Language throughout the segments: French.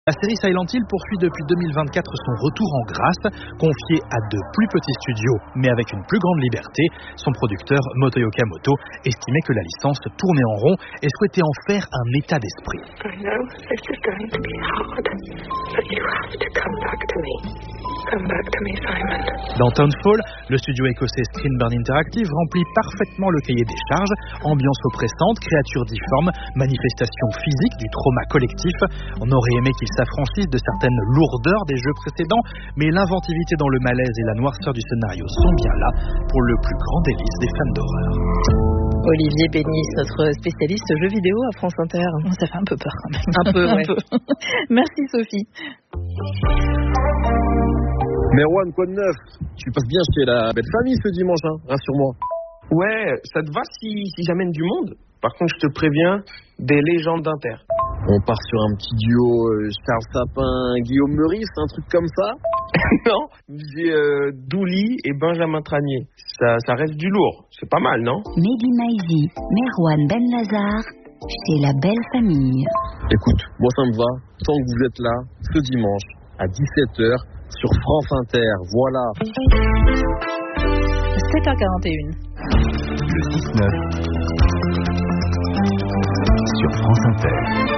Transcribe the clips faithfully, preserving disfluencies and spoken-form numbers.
La série Silent Hill poursuit depuis deux mille vingt-quatre son retour en grâce, confié à de plus petits studios, mais avec une plus grande liberté. Son producteur, Motoyo Kamoto, estimait que la licence tournait en rond et souhaitait en faire un état d'esprit. I know this is going to be hard, but you have to come back to me. Come back to me, Simon. Dans Townfall, le studio écossais Screenburn Interactive remplit parfaitement le cahier des charges. Ambiance oppressante, créatures difformes, manifestations physiques du trauma collectif. On aurait aimé qu'il s'affranchisse de certaines lourdeurs des jeux précédents, mais l'inventivité dans le malaise et la noirceur du scénario sont bien là pour le plus grand délice des fans d'horreur. Olivier Bénis, notre spécialiste jeux vidéo à France Inter. Ça fait un peu peur quand même. Un peu, ouais. Un peu. Merci Sophie. Merwan, quoi de neuf? Tu passes bien chez la belle famille ce dimanche, hein, rassure-moi. Ouais, ça te va si, si j'amène du monde? Par contre, je te préviens, des légendes d'Inter. On part sur un petit duo euh, Charles Sapin, Guillaume Meurice, un truc comme ça? Non, j'ai euh, Douli et Benjamin Tranier. Ça, ça reste du lourd, c'est pas mal, non? Mehdi Maizi, Merwan Ben Lazar, chez la belle famille. Écoute, moi ça me va, tant que vous êtes là, ce dimanche, à dix-sept heures, sur France Inter, voilà. sept heures quarante et une. Le six neuf sur France Inter.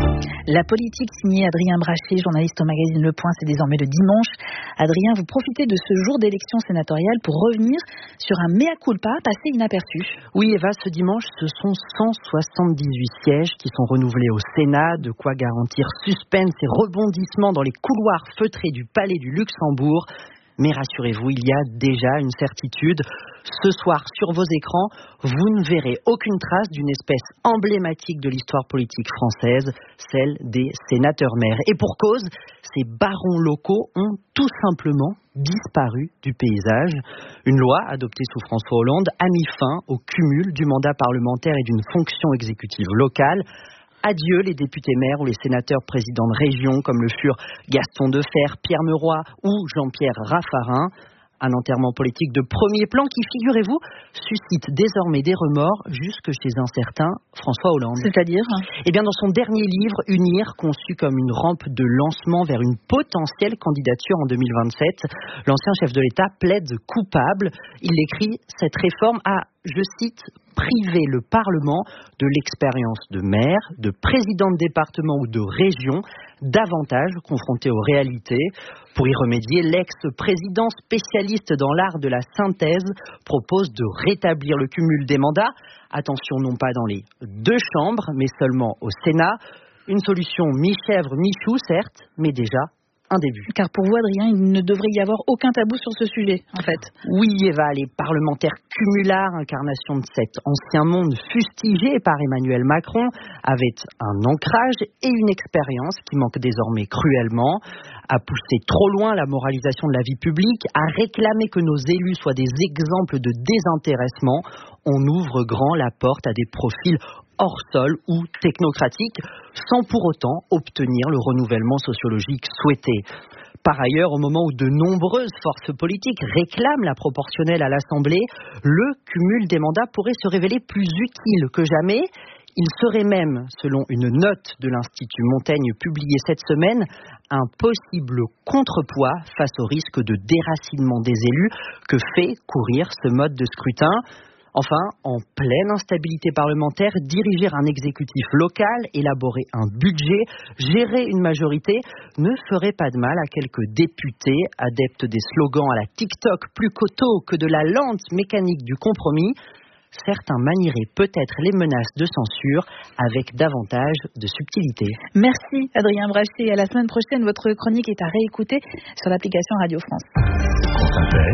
La politique signée Adrien Brachet, journaliste au magazine Le Point, c'est désormais le dimanche. Adrien, vous profitez de ce jour d'élection sénatoriale pour revenir sur un mea culpa passé inaperçu. Oui Eva, ce dimanche, ce sont cent soixante-dix-huit sièges qui sont renouvelés au Sénat, de quoi garantir suspense et rebondissement dans les couloirs feutrés du Palais du Luxembourg. Mais rassurez-vous, il y a déjà une certitude. Ce soir, sur vos écrans, vous ne verrez aucune trace d'une espèce emblématique de l'histoire politique française, celle des sénateurs-maires. Et pour cause, ces barons locaux ont tout simplement disparu du paysage. Une loi adoptée sous François Hollande a mis fin au cumul du mandat parlementaire et d'une fonction exécutive locale. Adieu les députés maires ou les sénateurs présidents de région comme le furent Gaston Defferre, Pierre Meuroy ou Jean-Pierre Raffarin. Un enterrement politique de premier plan qui, figurez-vous, suscite désormais des remords jusque chez un certain François Hollande. C'est-à-dire ? Eh bien, dans son dernier livre, Unir, conçu comme une rampe de lancement vers une potentielle candidature en deux mille vingt-sept, l'ancien chef de l'État plaide coupable. Il écrit « Cette réforme a, je cite, privé le Parlement de l'expérience de maire, de président de département ou de région, davantage confronté aux réalités. Pour y remédier, l'ex-président spécialiste dans l'art de la synthèse propose de rétablir le cumul des mandats. Attention, non pas dans les deux chambres, mais seulement au Sénat. Une solution mi-chèvre, mi-chou, certes, mais déjà un début. Car pour vous, Adrien, il ne devrait y avoir aucun tabou sur ce sujet, en fait. Oui, Eva, les parlementaires cumulards, incarnation de cet ancien monde fustigé par Emmanuel Macron, avaient un ancrage et une expérience qui manquent désormais cruellement, à pousser trop loin la moralisation de la vie publique, à réclamer que nos élus soient des exemples de désintéressement. On ouvre grand la porte à des profils hors sol ou technocratique, sans pour autant obtenir le renouvellement sociologique souhaité. Par ailleurs, au moment où de nombreuses forces politiques réclament la proportionnelle à l'Assemblée, le cumul des mandats pourrait se révéler plus utile que jamais. Il serait même, selon une note de l'Institut Montaigne publiée cette semaine, un possible contrepoids face au risque de déracinement des élus que fait courir ce mode de scrutin. Enfin, en pleine instabilité parlementaire, diriger un exécutif local, élaborer un budget, gérer une majorité ne ferait pas de mal à quelques députés adeptes des slogans à la TikTok plus coteau que de la lente mécanique du compromis. Certains manieraient peut-être les menaces de censure avec davantage de subtilité. Merci Adrien Brachet. À la semaine prochaine, votre chronique est à réécouter sur l'application Radio France. France Inter,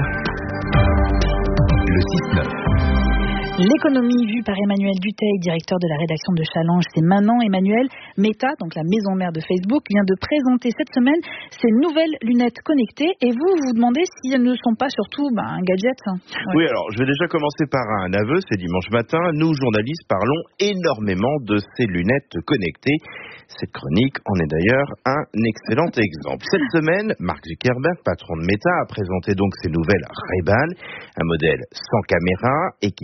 le six neuf. L'économie vue par Emmanuel Dutheil, directeur de la rédaction de Challenge, c'est maintenant. Emmanuel, Meta, donc la maison mère de Facebook, vient de présenter cette semaine ses nouvelles lunettes connectées et vous vous demandez si elles ne sont pas surtout ben, un gadget. Ouais. Oui, alors je vais déjà commencer par un aveu, c'est dimanche matin. Nous, journalistes, parlons énormément de ces lunettes connectées. Cette chronique en est d'ailleurs un excellent exemple. Cette semaine, Mark Zuckerberg, patron de Meta, a présenté donc ses nouvelles Ray-Ban, un modèle sans caméra, équipé de son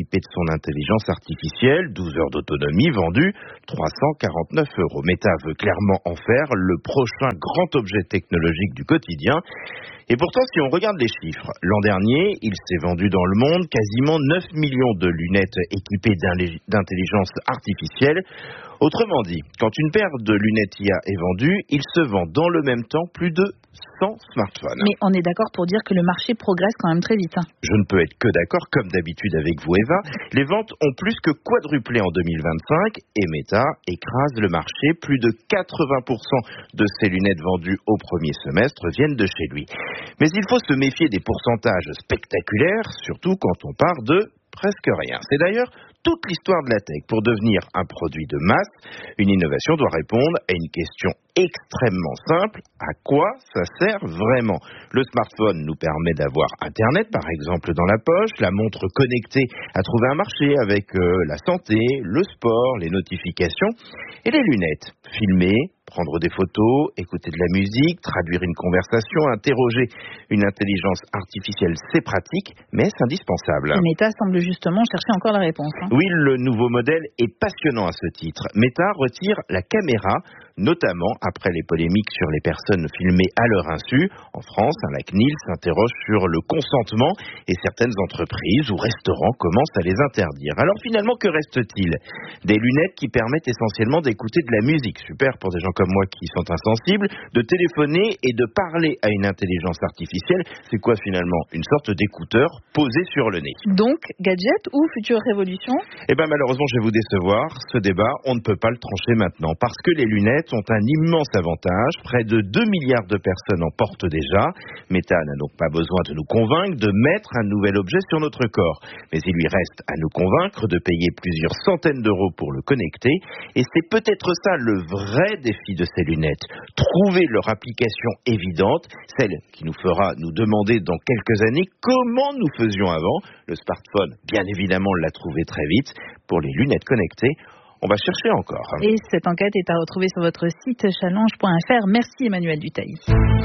son intelligence artificielle, douze heures d'autonomie vendues, trois cent quarante-neuf euros. Meta veut clairement en faire le prochain grand objet technologique du quotidien. Et pourtant, si on regarde les chiffres, l'an dernier, il s'est vendu dans le monde quasiment neuf millions de lunettes équipées d'intelligence artificielle. Autrement dit, quand une paire de lunettes I A est vendue, il se vend dans le même temps plus de cent smartphones. Mais on est d'accord pour dire que le marché progresse quand même très vite. Hein. Je ne peux être que d'accord, comme d'habitude avec vous, Eva. Les ventes ont plus que quadruplé en deux mille vingt-cinq et Meta écrase le marché. Plus de quatre-vingts pour cent de ces lunettes vendues au premier semestre viennent de chez lui. Mais il faut se méfier des pourcentages spectaculaires, surtout quand on part de presque rien. C'est d'ailleurs toute l'histoire de la tech. Pour devenir un produit de masse, une innovation doit répondre à une question extrêmement simple. À quoi ça sert vraiment ? Le smartphone nous permet d'avoir Internet, par exemple, dans la poche. La montre connectée a trouvé un marché avec euh, la santé, le sport, les notifications. Et les lunettes, filmer, prendre des photos, écouter de la musique, traduire une conversation, interroger une intelligence artificielle, c'est pratique, mais c'est indispensable. Et Meta semble justement chercher encore la réponse. Hein. Oui, le nouveau modèle est passionnant à ce titre. Meta retire la caméra, notamment après les polémiques sur les personnes filmées à leur insu. En France, la C N I L s'interroge sur le consentement et certaines entreprises ou restaurants commencent à les interdire. Alors finalement, que reste-t-il ? Des lunettes qui permettent essentiellement d'écouter de la musique. Super pour des gens comme moi qui sont insensibles, de téléphoner et de parler à une intelligence artificielle. C'est quoi finalement ? Une sorte d'écouteur posé sur le nez. Donc, gadget ou future révolution ? Eh bien malheureusement, je vais vous décevoir. Ce débat, on ne peut pas le trancher maintenant parce que les lunettes ont un immense avantage. Près de deux milliards de personnes en portent déjà. Meta n'a donc pas besoin de nous convaincre de mettre un nouvel objet sur notre corps. Mais il lui reste à nous convaincre de payer plusieurs centaines d'euros pour le connecter. Et c'est peut-être ça le vrai défi de ces lunettes. Trouver leur application évidente, celle qui nous fera nous demander dans quelques années comment nous faisions avant. Le smartphone, bien évidemment, l'a trouvé très vite. Pour les lunettes connectées, on va chercher encore. Et cette enquête est à retrouver sur votre site challenge point f r. Merci Emmanuel Dutheil.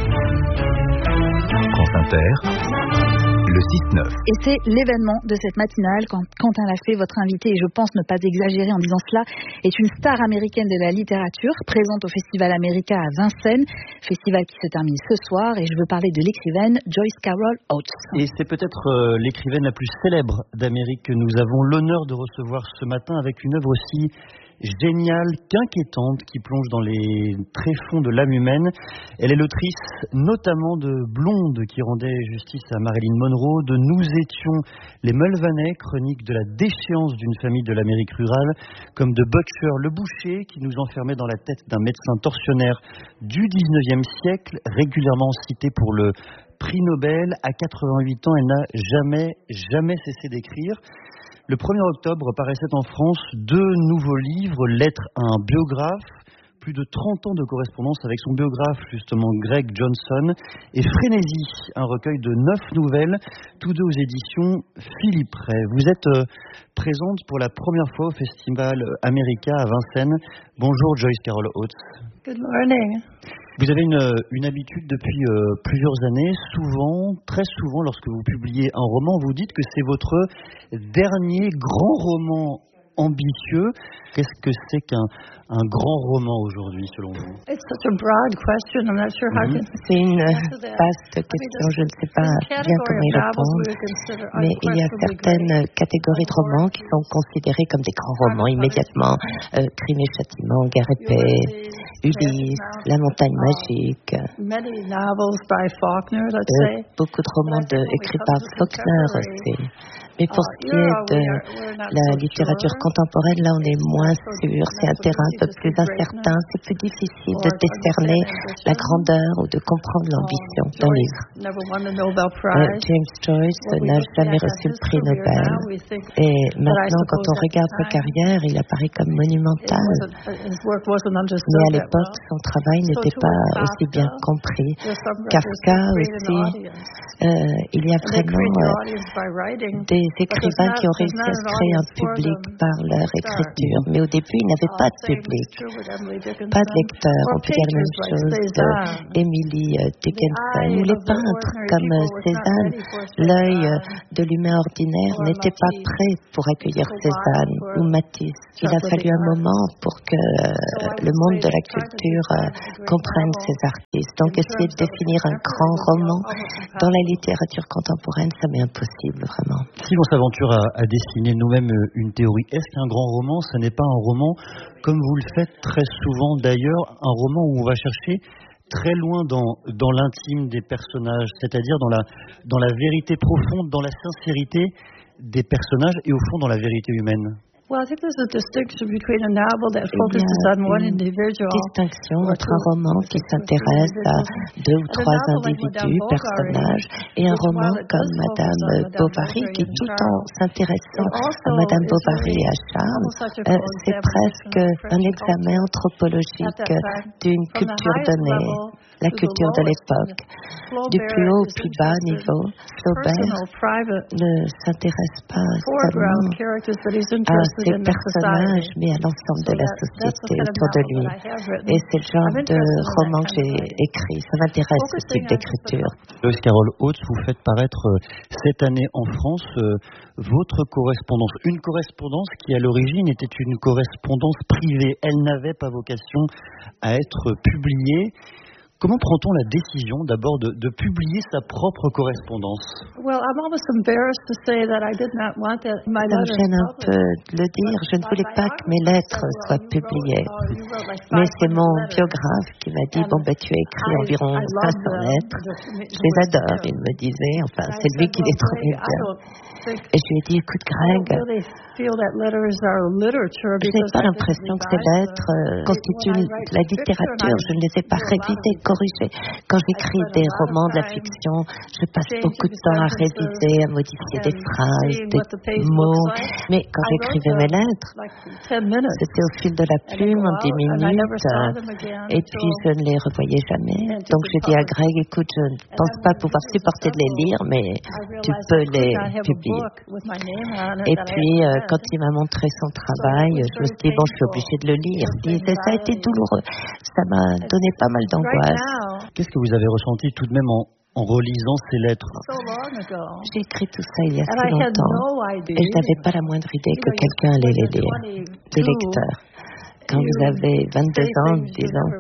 France Inter, le six neuf. Et c'est l'événement de cette matinale quand Quentin Lafay, votre invité, et je pense ne pas exagérer en disant cela, est une star américaine de la littérature, présente au Festival America à Vincennes, festival qui se termine ce soir, et je veux parler de l'écrivaine Joyce Carol Oates. Et c'est peut-être euh, l'écrivaine la plus célèbre d'Amérique que nous avons l'honneur de recevoir ce matin avec une œuvre aussi géniale qu'inquiétante qui plonge dans les tréfonds de l'âme humaine. Elle est l'autrice notamment de Blonde qui rendait justice à Marilyn Monroe, de Nous étions les Mulvaney, chronique de la déchéance d'une famille de l'Amérique rurale, comme de Butcher le boucher qui nous enfermait dans la tête d'un médecin tortionnaire du dix-neuvième siècle, régulièrement cité pour le prix Nobel. À quatre-vingt-huit ans, elle n'a jamais, jamais cessé d'écrire. Le premier octobre paraissaient en France deux nouveaux livres, Lettres à un biographe, plus de trente ans de correspondance avec son biographe, justement Greg Johnson, et Frénésie, un recueil de neuf nouvelles, tous deux aux éditions Philippe Ray. Vous êtes euh, présente pour la première fois au Festival America à Vincennes. Bonjour Joyce Carol Oates. Good morning. Vous avez une, une habitude depuis euh, plusieurs années, souvent, très souvent, lorsque vous publiez un roman, vous dites que c'est votre dernier grand roman ambitieux. Qu'est-ce que c'est qu'un un grand roman aujourd'hui, selon vous? It's such a broad question. I'm not sure how mm-hmm. to C'est une vaste question. Je ne sais pas bien comment y répondre. Mais il y a certaines catégories de romans qui sont considérées comme des grands romans immédiatement. Euh, Crime et châtiment, Guerre et paix, Ulysse, La montagne magique. Euh, beaucoup de romans de, écrits par Faulkner aussi. Mais pour ce qui est de la littérature contemporaine, là on est moins sûr, c'est un terrain un peu plus incertain, c'est plus difficile de décerner la grandeur ou de comprendre l'ambition d'un livre. Euh, James Joyce n'a jamais reçu le prix Nobel. Et maintenant, quand on regarde sa carrière, il apparaît comme monumental. Mais à l'époque, son travail n'était pas aussi bien compris. Kafka aussi, euh, il y a vraiment euh, des écrivains qui ont réussi à se créer un public par leur écriture. Mais au début, ils n'avaient pas de public, pas de lecteurs. On peut dire la même chose d'Emily Dickinson ou les peintres comme Cézanne. L'œil de l'humain ordinaire n'était pas prêt pour accueillir Cézanne ou Matisse. Il a fallu un moment pour que le monde de la culture comprenne ces artistes. Donc essayer de définir un grand roman dans la littérature contemporaine, ça m'est impossible, vraiment. Si on s'aventure à, à dessiner nous-mêmes une théorie, est-ce qu'un grand roman, ce n'est pas un roman, comme vous le faites très souvent d'ailleurs, un roman où on va chercher très loin dans, dans l'intime des personnages, c'est-à-dire dans la, dans la vérité profonde, dans la sincérité des personnages et au fond dans la vérité humaine? Well, I think there's a distinction between a novel that focuses on one individual. Distinction entre un roman qui s'intéresse à deux ou trois individus, personnages, et un roman comme Madame Bovary qui, tout en s'intéressant à Madame Bovary et à Charles, euh, c'est presque un examen anthropologique d'une culture donnée, la culture de l'époque. Du plus haut au plus bas niveau, Flaubert ne s'intéresse pas seulement à ses personnages, mais à l'ensemble de la société autour de lui. Et c'est le genre de roman que j'ai écrit. Ça m'intéresse, ce type d'écriture. Loïs Carol Oates, vous faites paraître cette année en France euh, votre correspondance. Une correspondance qui, à l'origine, était une correspondance privée. Elle n'avait pas vocation à être publiée. Comment prend-on la décision d'abord de, de publier sa propre correspondance? Well, I'm almost embarrassed to say that I did not want that my Ça me gêne un peu de le dire. Je ne voulais pas que mes lettres soient publiées. Mais c'est mon biographe qui m'a dit, bon, ben, tu as écrit environ cinq cents lettres. Je les adore, il me disait. Enfin, c'est lui qui les trouvait bien. Et je lui ai dit, écoute, Greg, je n'ai pas l'impression que ces lettres euh, constituent la littérature. Je ne les ai pas révisées, corrigées. Quand j'écris des romans de la fiction, je passe beaucoup de temps à réviser, à modifier des phrases, des mots. Mais quand j'écrivais mes lettres, c'était au fil de la plume, en dix minutes. Euh, et puis, je ne les revoyais jamais. Donc, j'ai dit à Greg, écoute, je ne pense pas pouvoir supporter de les lire, mais tu peux les publier. Et puis, euh, quand il m'a montré son travail, je me suis dit, bon, je suis obligée de le lire. Et ça a été douloureux. Ça m'a donné pas mal d'angoisse. Qu'est-ce que vous avez ressenti tout de même en, en relisant ces lettres? J'ai écrit tout ça il y a si longtemps. Et je n'avais pas la moindre idée que quelqu'un allait les lire. Des lecteurs. Quand vous avez vingt-deux ans, disons,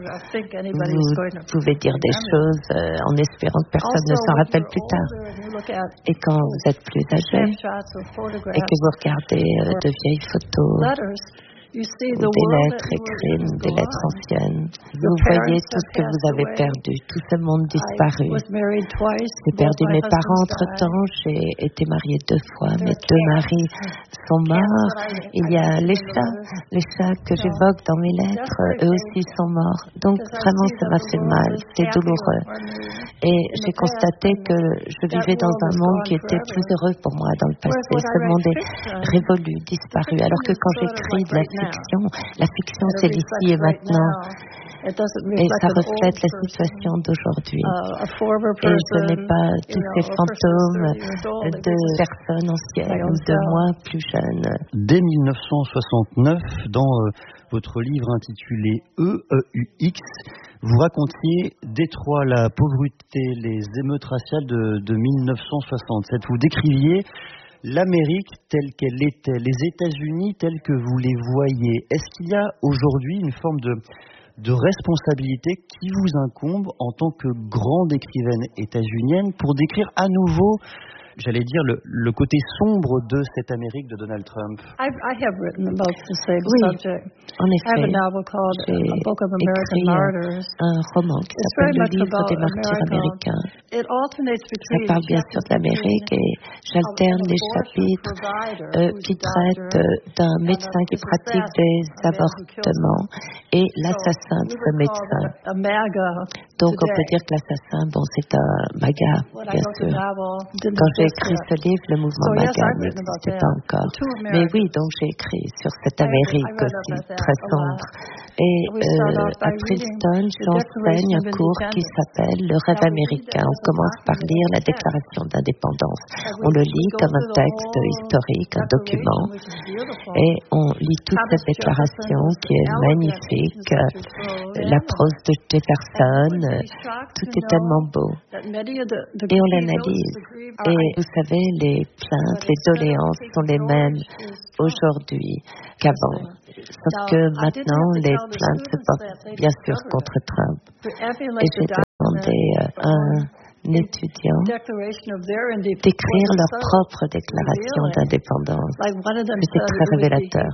vous pouvez dire des choses euh, en espérant que personne ne s'en rappelle plus tard. Et quand vous êtes plus âgé et que vous regardez euh, de vieilles photos, ou des lettres écrites, des lettres anciennes. Vous voyez tout ce que vous avez perdu, tout ce monde disparu. J'ai perdu mes parents entre-temps, j'ai été mariée deux fois, mes deux maris sont morts. Il y a les chats, les chats que j'évoque dans mes lettres, eux aussi sont morts. Donc vraiment, ça m'a fait mal, c'est douloureux. Et j'ai constaté que je vivais dans un monde qui était plus heureux pour moi dans le passé. Ce monde est révolu, disparu. Alors que quand j'écris de la fiction, la fiction c'est l'ici et maintenant. Et ça reflète la situation d'aujourd'hui. Et je n'ai pas tous ces fantômes de personnes anciennes ou de moi plus jeunes. Dès mille neuf cent soixante-neuf, dans euh, votre livre intitulé E E U X, vous racontiez Détroit, la pauvreté, les émeutes raciales de, de mille neuf cent soixante-sept. Vous décriviez l'Amérique telle qu'elle était, les États-Unis tels que vous les voyez. Est-ce qu'il y a aujourd'hui une forme de, de responsabilité qui vous incombe en tant que grande écrivaine états-unienne pour décrire à nouveau, j'allais dire, le, le côté sombre de cette Amérique de Donald Trump? I've, I have written about the same oui, subject. En effet, I have a novel called A Book of American Martyrs. Un roman qui s'appelle Le livre des martyrs américains. It alternates between Ça parle bien sûr de l'Amérique et j'alterne les chapitres euh, qui traitent d'un médecin qui pratique des avortements et l'assassin de ce médecin. Donc on peut dire que l'assassin, bon, c'est un MAGA, bien sûr. Quand j'ai écrit ce livre, le mouvement MAGA n'existait pas encore. Mais oui, donc j'ai écrit sur cette Amérique aussi très sombre, Et euh, à Princeton, j'enseigne un cours qui s'appelle Le rêve américain. On commence par lire la déclaration d'indépendance. On le lit comme un texte historique, un document, et on lit toute cette déclaration qui est magnifique. La prose de Jefferson, tout est tellement beau. Et on l'analyse. Et vous savez, les plaintes, les doléances sont les mêmes aujourd'hui qu'avant. Sauf que maintenant, les plaintes se portent bien sûr contre Trump. Et j'ai demandé à un étudiant d'écrire leur propre déclaration d'indépendance. C'était très révélateur.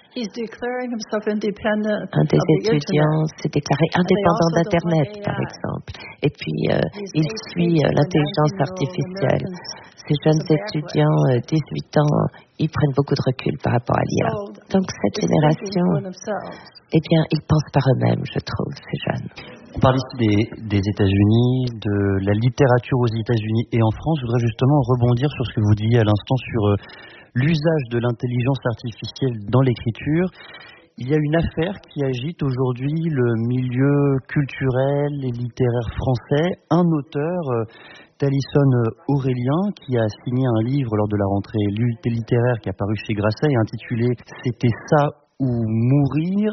Un des étudiants s'est déclaré indépendant d'Internet, par exemple. Et puis, euh, il suit euh, l'intelligence artificielle. Ces jeunes étudiants, euh, dix-huit ans, ils prennent beaucoup de recul par rapport à l'I A. Donc, cette génération, eh bien, ils pensent par eux-mêmes, je trouve, ces jeunes. On parle ici des, des États-Unis, de la littérature aux États-Unis et en France. Je voudrais justement rebondir sur ce que vous disiez à l'instant sur euh, l'usage de l'intelligence artificielle dans l'écriture. Il y a une affaire qui agite aujourd'hui le milieu culturel et littéraire français. Un auteur, euh, Taliesin Aurélien, qui a signé un livre lors de la rentrée littéraire qui a paru chez Grasset et intitulé « C'était ça ou mourir »,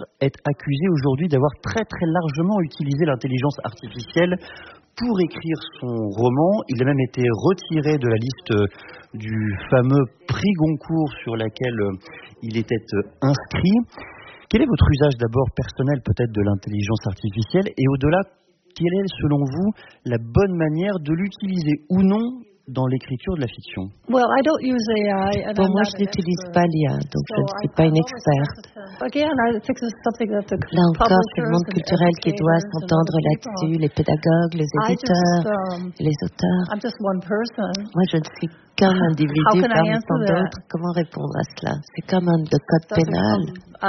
est accusé aujourd'hui d'avoir très très largement utilisé l'intelligence artificielle pour écrire son roman. Il a même été retiré de la liste du fameux prix Goncourt sur laquelle il était inscrit. Quel est votre usage d'abord personnel peut-être de l'intelligence artificielle et au-delà, quelle est selon vous la bonne manière de l'utiliser ou non dans l'écriture de la fiction? Bon, moi, je n'utilise pas l'I A, donc je ne suis pas une experte. Là encore, c'est le monde culturel qui doit s'entendre là-dessus, les pédagogues, les éditeurs, les auteurs. Moi, je ne suis qu'un individu parmi tant d'autres. Comment répondre à cela? C'est comme un de code pénal.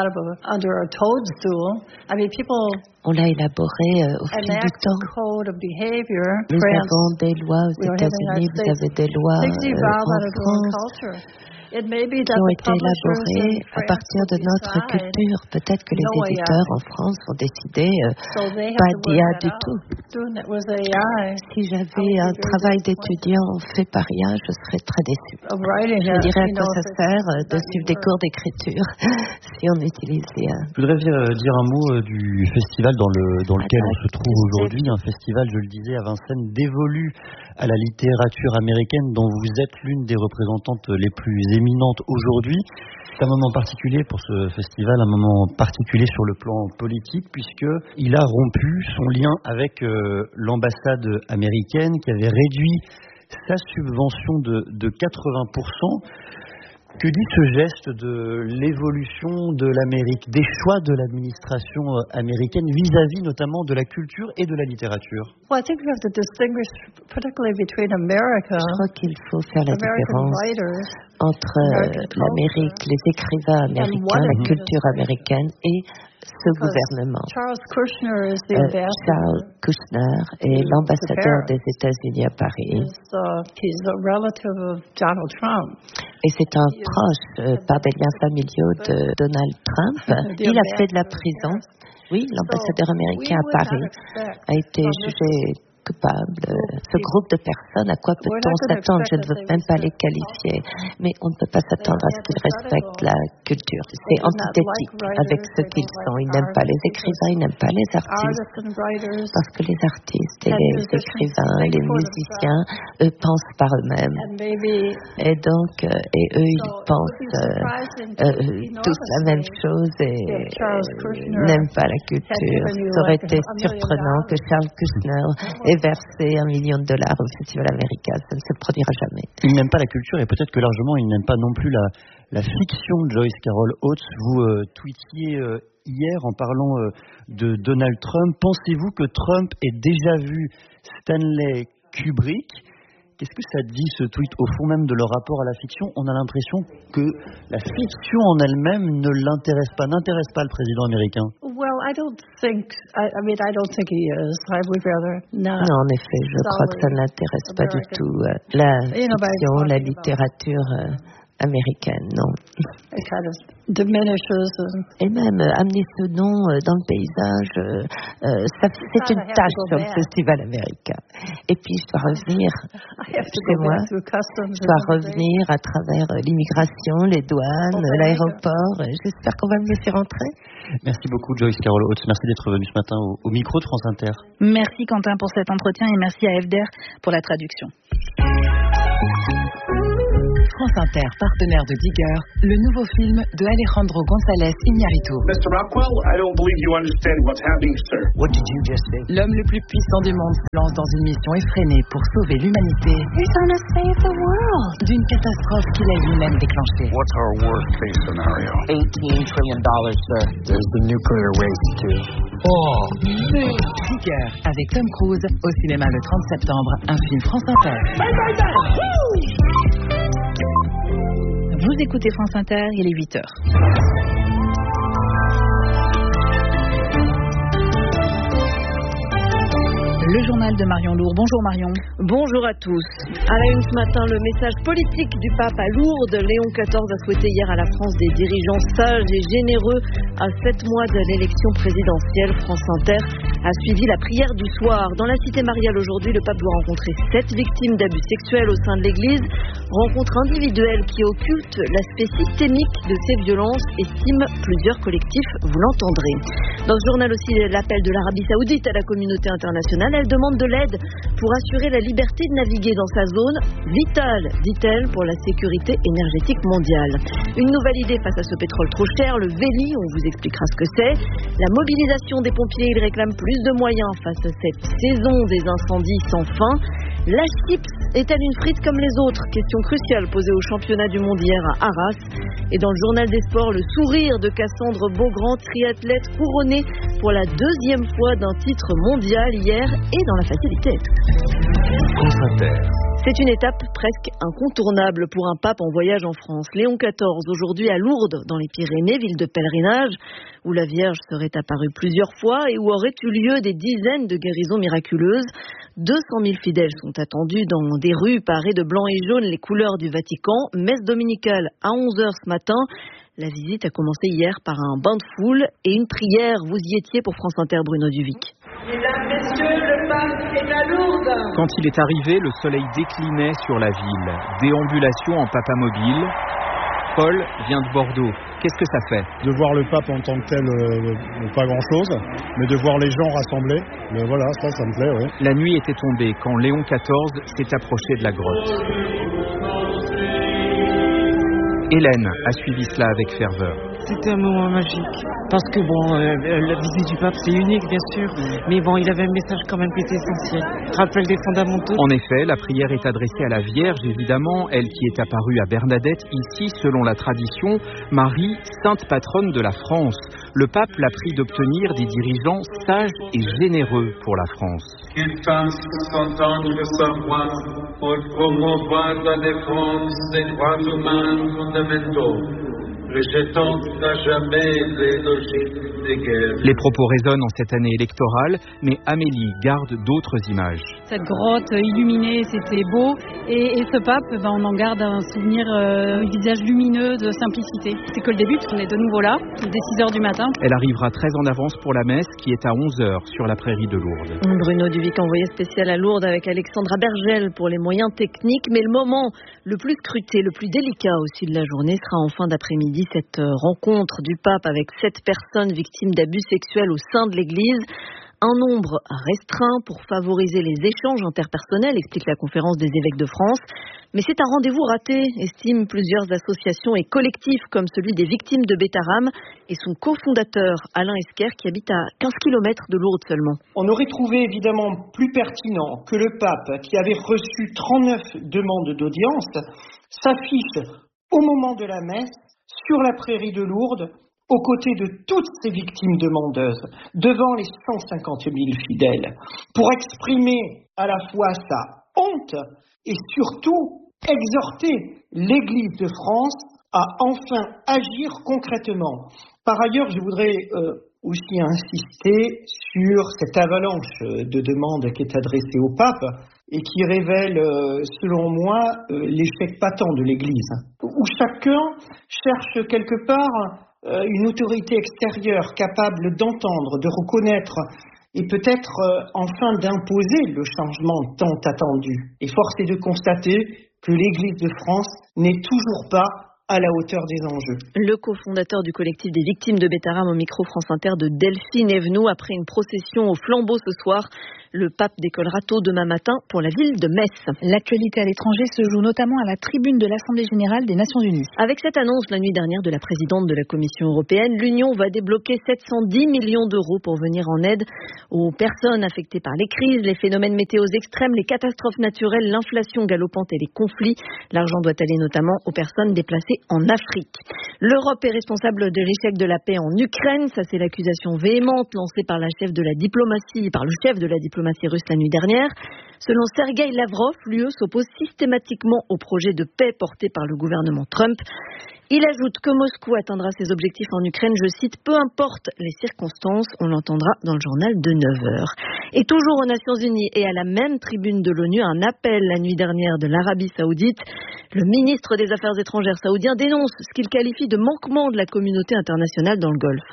On l'a élaboré euh, au fil du temps. Nous avons des lois aux États-Unis, vous avez des lois euh, en France qui ont été élaborées à partir de notre culture. Peut-être que les éditeurs en France ont décidé euh, pas d'I A du tout. Si j'avais un travail d'étudiant fait par I A, je serais très déçue. Je dirais à quoi ça sert de suivre des cours d'écriture si on utilise l'I A. Je voudrais dire un mot du festival dans, le, dans lequel on se trouve aujourd'hui. Un festival, je le disais, à Vincennes, dévolu à la littérature américaine dont vous êtes l'une des représentantes les plus éminentes aujourd'hui. C'est un moment particulier pour ce festival, un moment particulier sur le plan politique, puisqu'il a rompu son lien avec euh, l'ambassade américaine qui avait réduit sa subvention de, de quatre-vingts pour cent. Que dit ce geste de l'évolution de l'Amérique, des choix de l'administration américaine vis-à-vis notamment de la culture et de la littérature? Je crois qu'il faut faire la différence entre l'Amérique, les écrivains américains, la culture américaine et ce gouvernement. Charles Kushner est l'ambassadeur des États-Unis à Paris. Et c'est un proche, euh, par des liens familiaux, de Donald Trump. Il a fait de la prison. Oui, l'ambassadeur américain à Paris a été jugé coupable. Ce groupe de personnes, à quoi peut-on s'attendre? Je ne veux même pas les qualifier, mais on ne peut pas s'attendre à ce qu'ils respectent la culture. C'est antithétique avec ce qu'ils sont. Ils n'aiment pas les écrivains, ils n'aiment pas les artistes, parce que les artistes et les écrivains, les musiciens, eux pensent par eux-mêmes. Et donc, euh, et eux, ils pensent euh, euh, tous la même chose et euh, n'aiment pas la culture. Ça aurait été surprenant que Charles Kushner ait verser un million de dollars au festival américain. Ça ne se produira jamais. Il n'aime pas la culture et peut-être que largement il n'aime pas non plus la, la fiction de Joyce Carol Oates. Vous euh, tweetiez euh, hier en parlant euh, de Donald Trump. Pensez-vous que Trump ait déjà vu Stanley Kubrick? Qu'est-ce que ça dit, ce tweet, au fond même de leur rapport à la fiction? On a l'impression que la fiction en elle-même ne l'intéresse pas, n'intéresse pas le président américain. Well, I don't think, I, I mean, I don't think he is. I would rather not. Non, en effet, je crois que ça ne l'intéresse pas du tout. La fiction, la littérature américaine, non. It kind of diminishes. Et même euh, amener ce nom euh, dans le paysage, euh, euh, ça, c'est une tâche sur le festival américain. Et puis je dois revenir chez moi, je dois revenir à travers euh, l'immigration, les douanes, euh, l'aéroport. Euh, j'espère qu'on va me laisser rentrer. Merci beaucoup Joyce Carol Oates, merci d'être venue ce matin au, au micro de France Inter. Merci Quentin pour cet entretien et merci à F D R pour la traduction. France Inter, partenaire de Digger, le nouveau film de Alejandro González Iñárritu. mister Rockwell, I don't believe you understand what's happening, sir. What did you just say? L'homme le plus puissant du monde se lance dans une mission effrénée pour sauver l'humanité. He's gonna save the world. D'une catastrophe qu'il a lui-même déclenchée. What's our worst case scenario? eighteen trillion dollars, sir. There's the nuclear waste, too. Oh, mais... Digger, avec Tom Cruise, au cinéma le trente septembre, un film France Inter. Bye, bye, bye. Vous écoutez France Inter, il est huit heures. Le journal de Marion Lourd. Bonjour Marion. Bonjour à tous. À la une ce matin, le message politique du pape à Lourdes. Léon quatorze a souhaité hier à la France des dirigeants sages et généreux. À sept mois de l'élection présidentielle, France Inter a suivi la prière du soir. Dans la cité mariale aujourd'hui, le pape doit rencontrer sept victimes d'abus sexuels au sein de l'église. Rencontre individuelle qui occulte l'aspect systémique de ces violences, estiment plusieurs collectifs, vous l'entendrez. Dans ce journal aussi, l'appel de l'Arabie Saoudite à la communauté internationale. Elle demande de l'aide pour assurer la liberté de naviguer dans sa zone, vitale, dit-elle, pour la sécurité énergétique mondiale. Une nouvelle idée face à ce pétrole trop cher, le Véli, on vous expliquera ce que c'est. La mobilisation des pompiers, ils réclament plus de moyens face à cette saison des incendies sans fin. La chips est-elle une frite comme les autres? Question cruciale posée au championnat du monde hier à Arras. Et dans le journal des sports, le sourire de Cassandre Beaugrand, triathlète couronnée pour la deuxième fois d'un titre mondial hier et dans la facilité. C'est une étape presque incontournable pour un pape en voyage en France. Léon quatorze, aujourd'hui à Lourdes, dans les Pyrénées, ville de pèlerinage, où la Vierge serait apparue plusieurs fois et où auraient eu lieu des dizaines de guérisons miraculeuses. deux cent mille fidèles sont attendus dans des rues parées de blanc et jaune, les couleurs du Vatican. Messe dominicale à onze heures ce matin. La visite a commencé hier par un bain de foule et une prière. Vous y étiez pour France Inter, Bruno Duvic. Mesdames, messieurs, le pape est à Lourdes. Quand il est arrivé, le soleil déclinait sur la ville. Déambulation en papamobile. Paul vient de Bordeaux. Qu'est-ce que ça fait? De voir le pape en tant que tel, euh, pas grand-chose, mais de voir les gens rassemblés, mais voilà, ça, ça me plaît, oui. La nuit était tombée quand Léon quatorze s'est approché de la grotte. Hélène a suivi cela avec ferveur. C'était un moment magique, parce que bon, euh, la visite du pape c'est unique bien sûr, mais bon, il avait un message quand même qui était essentiel, rappel des fondamentaux. En effet, la prière est adressée à la Vierge, évidemment, elle qui est apparue à Bernadette, ici, selon la tradition, Marie, sainte patronne de la France. Le pape l'a pris d'obtenir des dirigeants sages et généreux pour la France. Qu'il fasse entendre sa voix pour promouvoir la défense des droits humains fondamentaux, rejetant à jamais les logiques des guerres. Les propos résonnent en cette année électorale, mais Amélie garde d'autres images. Cette grotte illuminée, c'était beau, et, et ce pape, ben, on en garde un souvenir, euh, un visage lumineux de simplicité. C'est que le début, on est de nouveau là, dès six heures du matin. Elle arrivera très en avance pour la messe, qui est à onze heures sur la prairie de Lourdes. Bruno Duvic, envoyé spécial à Lourdes avec Alexandra Bergel pour les moyens techniques, mais le moment le plus scruté, le plus délicat aussi de la journée sera en fin d'après-midi. Cette rencontre du pape avec sept personnes victimes d'abus sexuels au sein de l'Église. Un nombre restreint pour favoriser les échanges interpersonnels, explique la conférence des évêques de France. Mais c'est un rendez-vous raté, estiment plusieurs associations et collectifs comme celui des victimes de Bétarame et son cofondateur Alain Esquer qui habite à quinze kilomètres de Lourdes seulement. On aurait trouvé évidemment plus pertinent que le pape, qui avait reçu trente-neuf demandes d'audience, s'affiche au moment de la messe sur la prairie de Lourdes, aux côtés de toutes ces victimes demandeuses, devant les cent cinquante mille fidèles, pour exprimer à la fois sa honte et surtout exhorter l'Église de France à enfin agir concrètement. Par ailleurs, je voudrais euh, aussi insister sur cette avalanche de demandes qui est adressée au pape et qui révèle, selon moi, l'échec patent de l'Église, où chacun cherche quelque part une autorité extérieure capable d'entendre, de reconnaître et peut-être enfin d'imposer le changement tant attendu. Et force est de constater que l'Église de France n'est toujours pas à la hauteur des enjeux. Le cofondateur du collectif des victimes de Bétarame au micro France Inter de Delphine Evenou. Après une procession au flambeau ce soir, le pape décollera tôt demain matin pour la ville de Metz. L'actualité à l'étranger se joue notamment à la tribune de l'Assemblée générale des Nations unies. Avec cette annonce la nuit dernière de la présidente de la Commission européenne, l'Union va débloquer sept cent dix millions d'euros pour venir en aide aux personnes affectées par les crises, les phénomènes météo extrêmes, les catastrophes naturelles, l'inflation galopante et les conflits. L'argent doit aller notamment aux personnes déplacées en Afrique. L'Europe est responsable de l'échec de la paix en Ukraine. Ça, c'est l'accusation véhémente lancée par la chef de la diplomatie, par le chef de la diplomatie russe la nuit dernière. Selon Sergueï Lavrov, l'U E s'oppose systématiquement au projet de paix porté par le gouvernement Trump. Il ajoute que Moscou atteindra ses objectifs en Ukraine, je cite, peu importe les circonstances, on l'entendra dans le journal de neuf heures. Et toujours aux Nations Unies et à la même tribune de l'ONU, un appel la nuit dernière de l'Arabie Saoudite. Le ministre des Affaires étrangères saoudien dénonce ce qu'il qualifie de manquement de la communauté internationale dans le Golfe.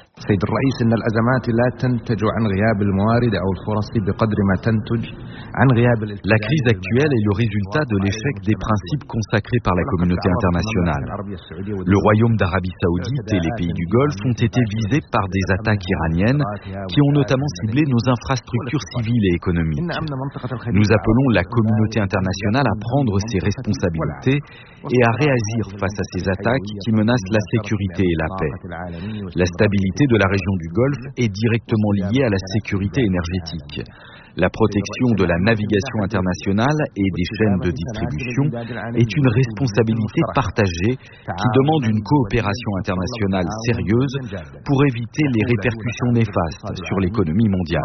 La crise actuelle est le résultat de l'échec des principes consacrés par la communauté internationale. Le Royaume d'Arabie Saoudite et les pays du Golfe ont été visés par des attaques iraniennes qui ont notamment ciblé nos infrastructures civiles et économiques. Nous appelons la communauté internationale à prendre ses responsabilités et à réagir face à ces attaques qui menacent la sécurité et la paix. La stabilité de la région du Golfe est directement liée à la sécurité énergétique. La protection de la navigation internationale et des chaînes de distribution est une responsabilité partagée qui demande une coopération internationale sérieuse pour éviter les répercussions néfastes sur l'économie mondiale.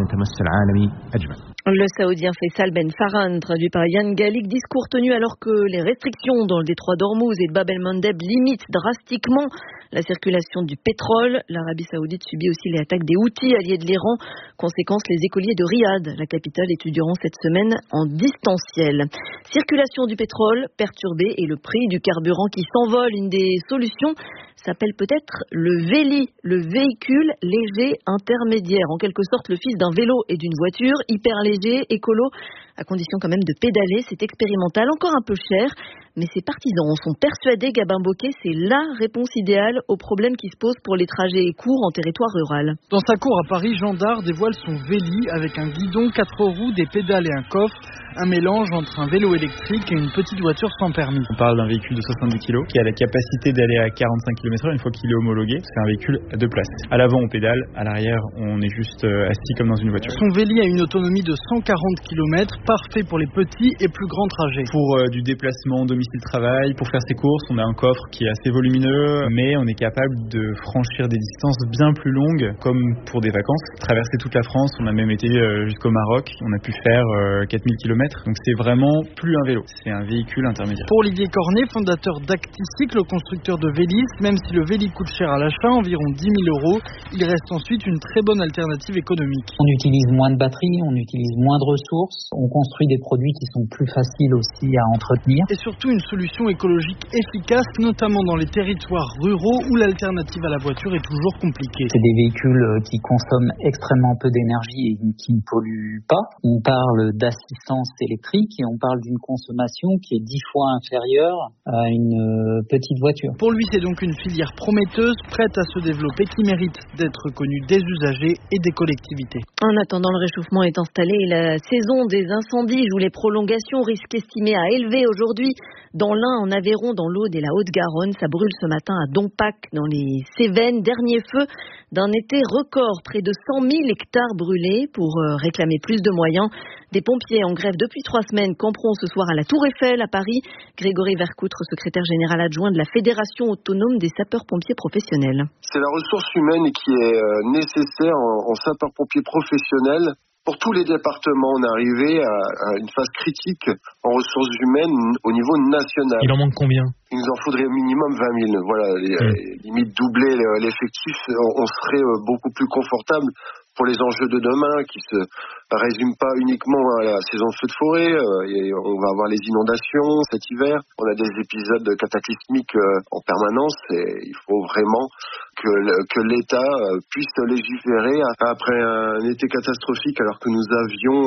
Le Saoudien Faisal Ben Farhan, traduit par Yann Gallik, discours tenu alors que les restrictions dans le détroit d'Ormuz et de Bab el-Mandeb limitent drastiquement la circulation du pétrole. L'Arabie Saoudite subit aussi les attaques des Houthis, alliés de l'Iran. Conséquence, les écoliers de Riyad, la capitale, étudieront cette semaine en distanciel. Circulation du pétrole perturbée et le prix du carburant qui s'envole. Une des solutions s'appelle peut-être le Véli, le véhicule léger intermédiaire. En quelque sorte, le fils d'un vélo et d'une voiture, hyper léger, écolo, à condition quand même de pédaler. C'est expérimental, encore un peu cher, mais ses partisans en sont persuadés. Gabin Bocquet, c'est la réponse idéale aux problèmes qui se posent pour les trajets courts en territoire rural. Dans sa cour à Paris, Jean Dard dévoile son Véli avec un guidon, quatre roues, des pédales et un coffre. Un mélange entre un vélo électrique et une petite voiture sans permis. On parle d'un véhicule de soixante-dix kilos qui a la capacité d'aller à quarante-cinq kilomètres heure une fois qu'il est homologué. C'est un véhicule à deux places. À l'avant, on pédale. À l'arrière, on est juste assis comme dans une voiture. Son Véli a une autonomie de cent quarante kilomètres, parfait pour les petits et plus grands trajets. Pour euh, du déplacement domicile-travail, pour faire ses courses, on a un coffre qui est assez volumineux, mais on est capable de franchir des distances bien plus longues, comme pour des vacances. Traverser toute la France, on a même été euh, jusqu'au Maroc. On a pu faire euh, quatre mille kilomètres. Donc c'est vraiment plus un vélo, c'est un véhicule intermédiaire. Pour Olivier Cornet, fondateur d'Acticycle, constructeur de Vélis, même si le Véli coûte cher à l'achat, environ dix mille euros, il reste ensuite une très bonne alternative économique. On utilise moins de batteries, on utilise moins de ressources, on construit des produits qui sont plus faciles aussi à entretenir. Et surtout une solution écologique efficace, notamment dans les territoires ruraux où l'alternative à la voiture est toujours compliquée. C'est des véhicules qui consomment extrêmement peu d'énergie et qui ne polluent pas. On parle d'assistance électrique et on parle d'une consommation qui est dix fois inférieure à une petite voiture. Pour lui, c'est donc une filière prometteuse, prête à se développer, qui mérite d'être connue des usagers et des collectivités. En attendant, le réchauffement est installé et la saison des incendies joue les prolongations, risque estimé à élevé aujourd'hui. Dans l'Ain, en Aveyron, dans l'Aude et la Haute-Garonne, ça brûle ce matin à Dompac, dans les Cévennes. Dernier feu d'un été record, près de cent mille hectares brûlés. Pour réclamer plus de moyens, des pompiers en grève depuis trois semaines camperont ce soir à la Tour Eiffel à Paris. Grégory Vercoutre, secrétaire général adjoint de la Fédération autonome des sapeurs-pompiers professionnels. C'est la ressource humaine qui est nécessaire en, en sapeurs-pompiers professionnels. Pour tous les départements, on est arrivé à, à une phase critique en ressources humaines au niveau national. Il en manque combien ? Il nous en faudrait au minimum vingt mille. Voilà, les, mmh. limite doubler l'effectif, on serait beaucoup plus confortable pour les enjeux de demain qui se résument pas uniquement à la saison de feux de forêt. Et on va avoir les inondations cet hiver. On a des épisodes cataclysmiques en permanence et il faut vraiment que, que l'État puisse légiférer après un été catastrophique alors que nous avions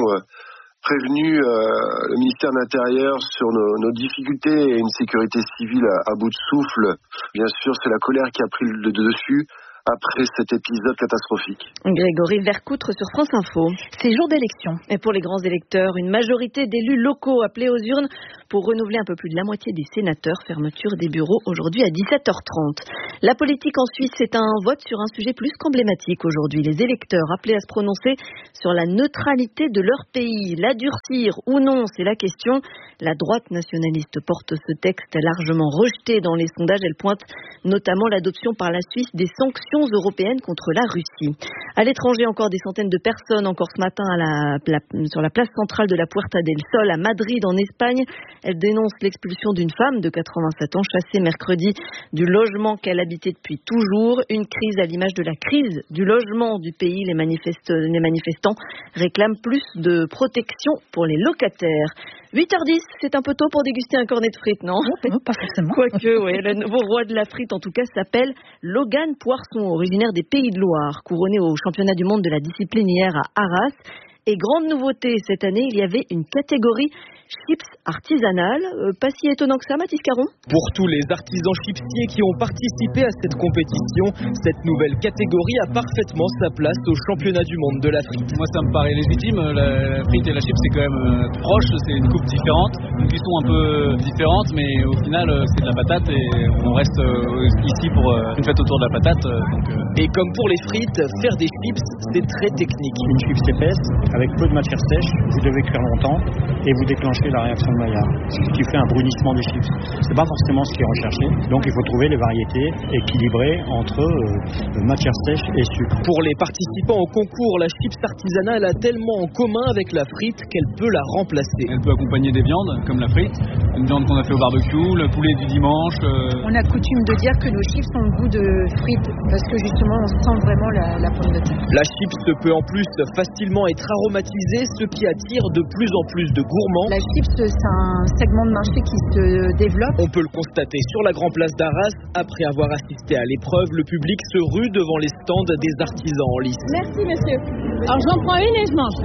prévenu euh, le ministère de l'Intérieur sur nos, nos difficultés et une sécurité civile à, à bout de souffle. Bien sûr, c'est la colère qui a pris le dessus après cet épisode catastrophique. Grégory Vercoutre sur France Info. C'est jour d'élection. Et pour les grands électeurs, une majorité d'élus locaux appelés aux urnes pour renouveler un peu plus de la moitié des sénateurs. Fermeture des bureaux aujourd'hui à dix-sept heures trente. La politique en Suisse, c'est un vote sur un sujet plus qu'emblématique aujourd'hui. Les électeurs appelés à se prononcer sur la neutralité de leur pays. La durcir ou non, c'est la question. La droite nationaliste porte ce texte largement rejeté dans les sondages. Elle pointe notamment l'adoption par la Suisse des sanctions européennes contre la Russie. À l'étranger, encore des centaines de personnes, encore ce matin à la, la, sur la place centrale de la Puerta del Sol à Madrid, en Espagne. Elle dénonce l'expulsion d'une femme de quatre-vingt-sept ans, chassée mercredi du logement qu'elle habitait depuis toujours. Une crise à l'image de la crise du logement du pays. Les, manifest- les manifestants réclament plus de protection pour les locataires. huit heures dix, c'est un peu tôt pour déguster un cornet de frites, non? Non, pas forcément. Quoique, oui, le nouveau roi de la frite, en tout cas, s'appelle Logan Poisson, originaire des Pays de Loire, couronné au championnat du monde de la discipline hier à Arras. Et grande nouveauté cette année, il y avait une catégorie chips artisanales. Euh, pas si étonnant que ça, Mathis Caron. Pour tous les artisans chipsiers qui ont participé à cette compétition, cette nouvelle catégorie a parfaitement sa place au championnat du monde de la frite. Moi, ça me paraît légitime. La frite et la chips, c'est quand même euh, proche. C'est une coupe différente, une cuisson un peu différente, mais au final, euh, c'est de la patate et on reste euh, ici pour euh, une fête autour de la patate. Euh, donc, euh... Et comme pour les frites, faire des chips, c'est très technique. Une chips épaisse, avec peu de matière sèche, vous devez cuire longtemps et vous déclenchez la réaction de Maillard, ce qui fait un brunissement des chips. C'est pas forcément ce qui est recherché, donc il faut trouver les variétés équilibrées entre euh, matière sèche et sucre. Pour les participants au concours, la chips artisanale a tellement en commun avec la frite qu'elle peut la remplacer. Elle peut accompagner des viandes, comme la frite, une viande qu'on a fait au barbecue, le poulet du dimanche. Euh... On a coutume de dire que nos chips ont le goût de frites, parce que justement on sent vraiment la, la pomme de terre. La chips peut en plus facilement être aromatisée, ce qui attire de plus en plus de gourmands. La chips, c'est un segment de marché qui se développe. On peut le constater sur la Grand Place d'Arras. Après avoir assisté à l'épreuve, le public se rue devant les stands des artisans en lice. Merci monsieur. Alors j'en prends une et je mange.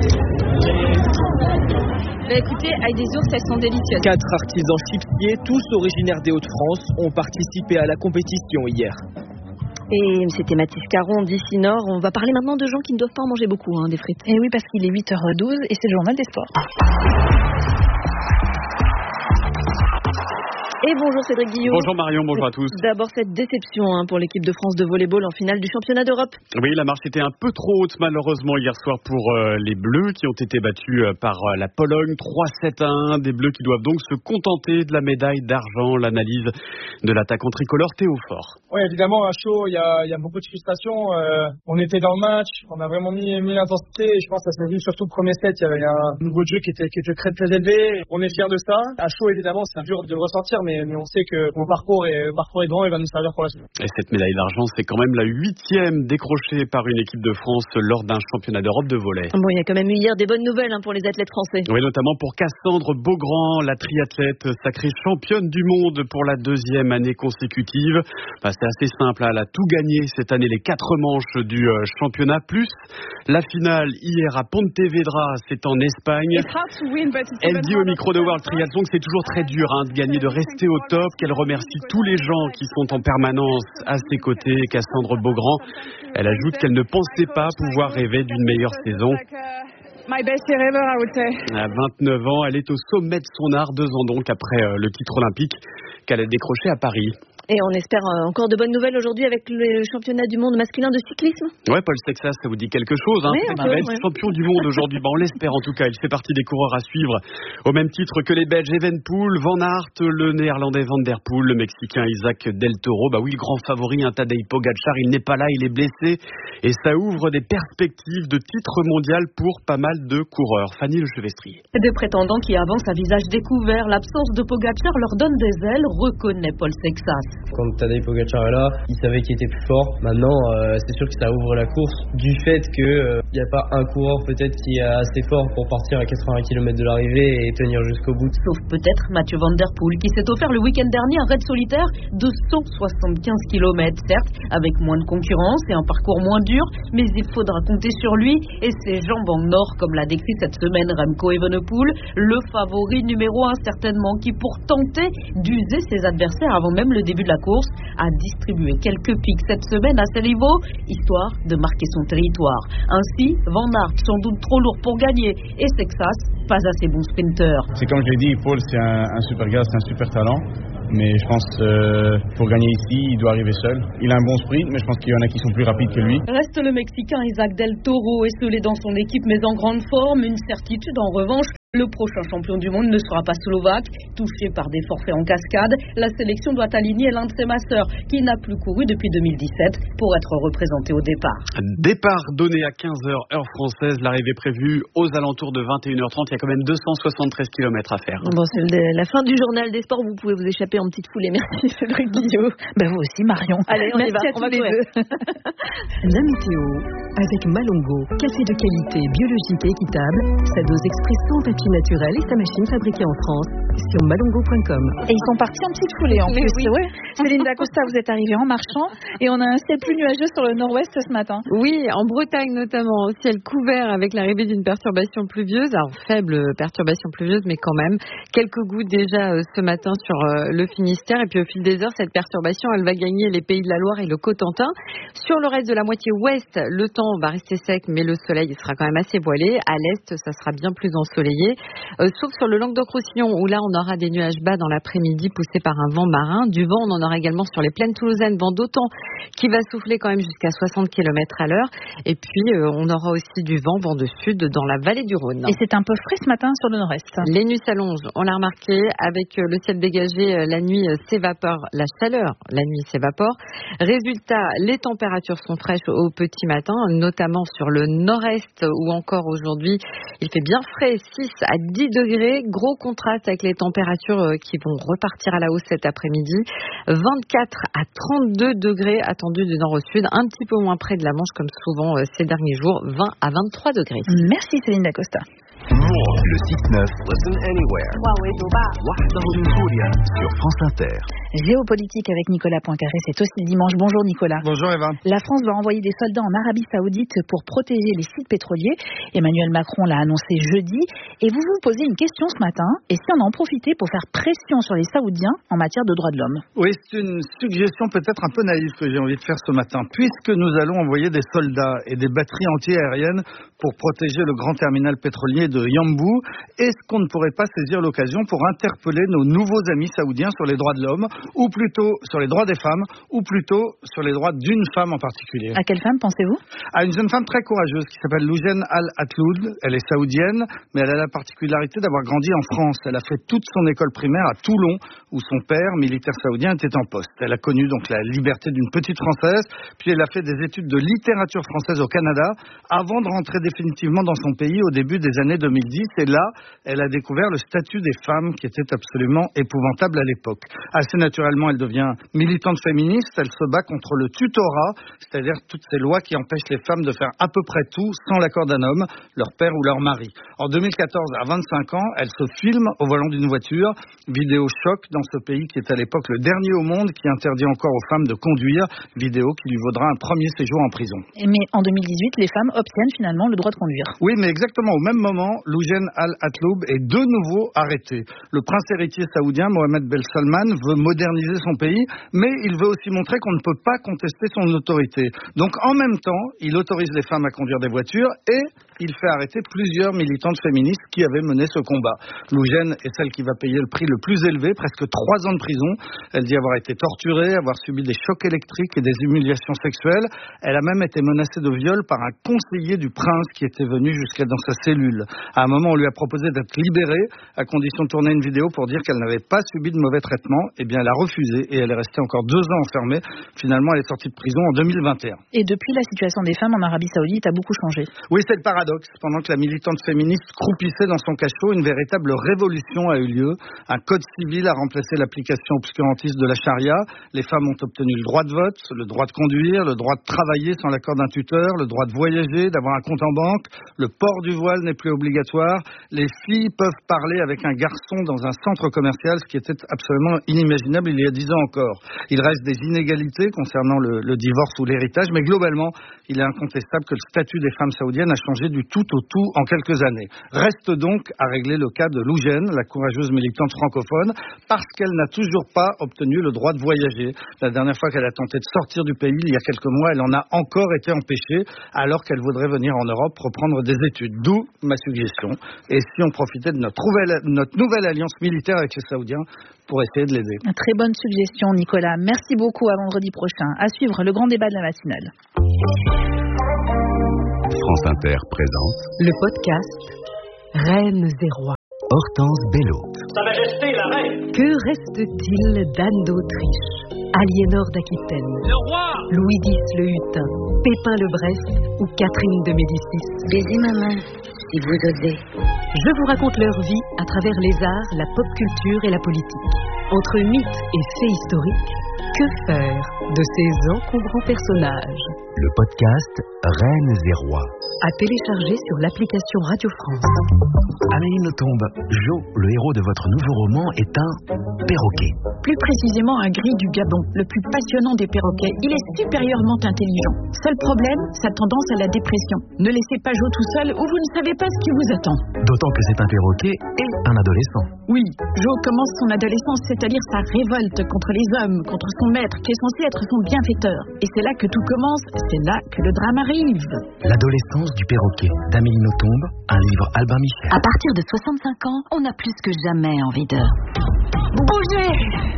Bah écoutez, avec des ours, elles sont délicieuses. Quatre artisans chipsiers, tous originaires des Hauts-de-France, ont participé à la compétition hier. Et c'était Mathis Caron d'Ici Nord. On va parler maintenant de gens qui ne doivent pas en manger beaucoup, hein, des frites. Et oui, parce qu'il est huit heures douze et c'est le journal des sports. Et bonjour Cédric Guillot. Bonjour Marion, bonjour à tous. D'abord cette déception hein, pour l'équipe de France de volleyball en finale du championnat d'Europe. Oui, la marche était un peu trop haute malheureusement hier soir pour euh, les Bleus qui ont été battus euh, par euh, la Pologne trois sept à un. Des Bleus qui doivent donc se contenter de la médaille d'argent. L'analyse de l'attaquant tricolore Théo Fort. Oui, évidemment à chaud, il y a, y a beaucoup de frustration. Euh, on était dans le match, on a vraiment mis, mis l'intensité. Et je pense que ça s'est vu surtout le premier set. Il y avait un niveau de jeu qui était, qui était très très élevé. On est fiers de ça. À chaud évidemment, c'est dur de le ressentir, mais Mais on sait que mon parcours est, parcours est grand et va nous servir pour la suite. Et cette médaille d'argent, c'est quand même la huitième décrochée par une équipe de France lors d'un championnat d'Europe de volley. Bon, il y a quand même eu hier des bonnes nouvelles hein, pour les athlètes français. Oui, notamment pour Cassandre Beaugrand, la triathlète sacrée championne du monde pour la deuxième année consécutive. Enfin, c'est assez simple, hein, elle a tout gagné cette année, les quatre manches du euh, championnat, plus la finale hier à Pontevedra, c'est en Espagne. Elle dit au micro de World Triathlon que c'est toujours très dur hein, de gagner, de rester au top, qu'elle remercie tous les gens qui sont en permanence à ses côtés. Cassandre Beaugrand, elle ajoute qu'elle ne pensait pas pouvoir rêver d'une meilleure saison. À vingt-neuf ans, elle est au sommet de son art, deux ans donc après euh, le titre olympique qu'elle a décroché à Paris. Et on espère encore de bonnes nouvelles aujourd'hui avec le championnat du monde masculin de cyclisme. Ouais, Paul Sexas, ça vous dit quelque chose, hein? Oui, Il va être ouais. champion du monde aujourd'hui. Bah, on l'espère en tout cas. Il fait partie des coureurs à suivre au même titre que les Belges Evenepoel, Van Aert, le Néerlandais Van Der Poel, le Mexicain Isaac Del Toro. Bah oui, le grand favori, un Tadej Pogacar, il n'est pas là, il est blessé et ça ouvre des perspectives de titre mondial pour pas mal de coureurs. Fanny Le Chevestrier. Des prétendants qui avancent à visage découvert. L'absence de Pogacar leur donne des ailes, reconnaît Paul Sexas. Quand Tadej Pogačar est là, il savait qu'il était plus fort. Maintenant, euh, c'est sûr que ça ouvre la course du fait qu'il n'y a pas un coureur peut-être qui est assez fort pour partir à quatre-vingts kilomètres de l'arrivée et tenir jusqu'au bout. Sauf peut-être Mathieu Van Der Poel qui s'est offert le week-end dernier un raid solitaire de cent soixante-quinze kilomètres, certes avec moins de concurrence et un parcours moins dur, mais il faudra compter sur lui et ses jambes en or comme l'a décrit cette semaine Remco Evenepoel, le favori numéro un certainement, qui pour tenter d'user ses adversaires avant même le début de la course a distribué quelques pics cette semaine à ses rivaux, histoire de marquer son territoire. Ainsi, Van Aert sans doute trop lourd pour gagner et Sexas pas assez bon sprinter. C'est comme je l'ai dit, Paul c'est un, un super gars, c'est un super talent. Mais je pense euh, pour gagner ici, il doit arriver seul. Il a un bon sprint, mais je pense qu'il y en a qui sont plus rapides que lui. Reste le Mexicain Isaac Del Toro, esselé dans son équipe mais en grande forme. Une certitude en revanche, le prochain champion du monde ne sera pas slovaque. Touché par des forfaits en cascade, la sélection doit aligner l'un de ses masseurs qui n'a plus couru depuis deux mille dix-sept pour être représenté au départ. Départ donné à quinze heures heure française, l'arrivée prévue aux alentours de vingt et une heures trente. Il y a quand même deux cent soixante-treize kilomètres à faire. Bon, c'est la fin du journal des sports. Vous pouvez vous échapper en petite foulée. Merci Cédric Guillot. Ben vous aussi Marion. Allez, on Merci y va. à On tous va les courir. deux. La météo avec Malongo, café de qualité biologique et équitable, sa dose express sans papier naturel et sa machine fabriquée en France sur malongo point com. Et ils sont partis en petite foulée en Mais plus. oui. Ouais. Céline Dacosta, vous êtes arrivée en marchant et on a un ciel plus nuageux sur le nord-ouest ce matin. Oui, en Bretagne notamment, ciel couvert avec l'arrivée d'une perturbation pluvieuse, alors faible perturbation pluvieuse mais quand même, quelques gouttes déjà euh, ce matin sur euh, le Finistère et puis au fil des heures, cette perturbation elle va gagner les Pays de la Loire et le Cotentin. Sur le reste de la moitié ouest, le temps va rester sec mais le soleil il sera quand même assez voilé. À l'est, ça sera bien plus ensoleillé, euh, sauf sur le Languedoc-Roussillon où là on aura des nuages bas dans l'après-midi poussés par un vent marin. Du vent, on en aura également sur les plaines toulousaines, vent d'autant qui va souffler quand même jusqu'à soixante kilomètres à l'heure. Et puis, euh, on aura aussi du vent, vent de sud dans la vallée du Rhône. Et c'est un peu frais ce matin sur le nord-est. Les nuits s'allongent, on l'a remarqué, avec euh, le ciel dégagé, euh, la nuit euh, s'évapore, la chaleur, la nuit s'évapore. Résultat, les températures sont fraîches au petit matin, notamment sur le nord-est où encore aujourd'hui, il fait bien frais, six à dix degrés, gros contraste avec les températures euh, qui vont repartir à la hausse cet après-midi. vingt-quatre à trente-deux degrés attendus du nord au sud, un petit peu moins près de la Manche comme souvent euh, ces derniers jours, vingt à vingt-trois degrés. Merci Céline Dacosta. Le site neuf, Listen Anywhere. Sur France Inter. Géopolitique avec Nicolas Poincaré, c'est aussi le dimanche. Bonjour Nicolas. Bonjour Eva. La France va envoyer des soldats en Arabie Saoudite pour protéger les sites pétroliers. Emmanuel Macron l'a annoncé jeudi. Et vous vous posez une question ce matin. Et si on en profitait pour faire pression sur les Saoudiens en matière de droits de l'homme? Oui, c'est une suggestion peut-être un peu naïve que j'ai envie de faire ce matin. Puisque nous allons envoyer des soldats et des batteries anti-aériennes pour protéger le grand terminal pétrolier de Yanbu, est-ce qu'on ne pourrait pas saisir l'occasion pour interpeller nos nouveaux amis saoudiens sur les droits de l'homme, ou plutôt sur les droits des femmes, ou plutôt sur les droits d'une femme en particulier? À quelle femme pensez-vous? À une jeune femme très courageuse qui s'appelle Loujaine Al-Atloud. Elle est saoudienne, mais elle a la particularité d'avoir grandi en France. Elle a fait toute son école primaire à Toulon, où son père, militaire saoudien, était en poste. Elle a connu donc la liberté d'une petite Française, puis elle a fait des études de littérature française au Canada, avant de rentrer définitivement dans son pays au début des années deux mille dix. Et là, elle a découvert le statut des femmes qui était absolument épouvantable à l'époque. Assez naturellement, elle devient militante féministe. Elle se bat contre le tutorat, c'est-à-dire toutes ces lois qui empêchent les femmes de faire à peu près tout sans l'accord d'un homme, leur père ou leur mari. En deux mille quatorze, à vingt-cinq ans, elle se filme au volant d'une voiture. Vidéo choc dans ce pays qui est à l'époque le dernier au monde qui interdit encore aux femmes de conduire. Vidéo qui lui vaudra un premier séjour en prison. Mais en deux mille dix-huit, les femmes obtiennent finalement le droit de conduire. Oui, mais exactement au même moment, Loujaine Al-Atloub est de nouveau arrêté. Le prince héritier saoudien Mohammed Ben Salman veut moderniser son pays, mais il veut aussi montrer qu'on ne peut pas contester son autorité. Donc en même temps, il autorise les femmes à conduire des voitures et il fait arrêter plusieurs militantes féministes qui avaient mené ce combat. Loujaine est celle qui va payer le prix le plus élevé, presque trois ans de prison. Elle dit avoir été torturée, avoir subi des chocs électriques et des humiliations sexuelles. Elle a même été menacée de viol par un conseiller du prince qui était venu jusqu'à dans sa cellule. À un moment, on lui a proposé d'être libérée, à condition de tourner une vidéo pour dire qu'elle n'avait pas subi de mauvais traitements. Eh bien, elle a refusé et elle est restée encore deux ans enfermée. Finalement, elle est sortie de prison en deux mille vingt et un. Et depuis, la situation des femmes en Arabie Saoudite a beaucoup changé. Oui, c'est le paradoxe. Pendant que la militante féministe croupissait dans son cachot, une véritable révolution a eu lieu. Un code civil a remplacé l'application obscurantiste de la charia. Les femmes ont obtenu le droit de vote, le droit de conduire, le droit de travailler sans l'accord d'un tuteur, le droit de voyager, d'avoir un compte en banque. Le port du voile n'est plus obligatoire. Les filles peuvent parler avec un garçon dans un centre commercial, ce qui était absolument inimaginable il y a dix ans encore. Il reste des inégalités concernant le, le divorce ou l'héritage, mais globalement, il est incontestable que le statut des femmes saoudiennes a changé du tout au tout en quelques années. Reste donc à régler le cas de Loujen, la courageuse militante francophone, parce qu'elle n'a toujours pas obtenu le droit de voyager. La dernière fois qu'elle a tenté de sortir du pays, il y a quelques mois, elle en a encore été empêchée, alors qu'elle voudrait venir en Europe reprendre des études. D'où ma suggestion. Et si on profitait de notre nouvelle, notre nouvelle alliance militaire avec les Saoudiens pour essayer de l'aider. Très bonne suggestion, Nicolas. Merci beaucoup. À vendredi prochain. À suivre le grand débat de la matinale. France Inter présente le podcast Reines et Rois. Hortense Bello. Sa Majesté la Reine. Que reste-t-il d'Anne d'Autriche, Aliénor d'Aquitaine, le roi, Louis X le Hutin, Pépin le Brest ou Catherine de Médicis? Baisez ma main, si vous osez. Je vous raconte leur vie à travers les arts, la pop culture et la politique. Entre mythes et faits historiques, que faire de ces encombrants personnages? Le podcast Reines et Rois. À télécharger sur l'application Radio France. Amélie Nothomb, Jo, le héros de votre nouveau roman, est un perroquet. Plus précisément un gris du Gabon, le plus passionnant des perroquets. Il est supérieurement intelligent. Seul problème, sa tendance à la dépression. Ne laissez pas Jo tout seul ou vous ne savez pas ce qui vous attend. D'autant que c'est un perroquet et un adolescent. Oui, Jo commence son adolescence, c'est-à-dire sa révolte contre les hommes, contre son maître, qui est censé être son bienfaiteur. Et c'est là que tout commence, c'est là que le drame arrive. L'adolescence du perroquet, d'Amélie Nothomb, un livre Albin Michel. À partir de soixante-cinq ans, on a plus que jamais envie de... bouger.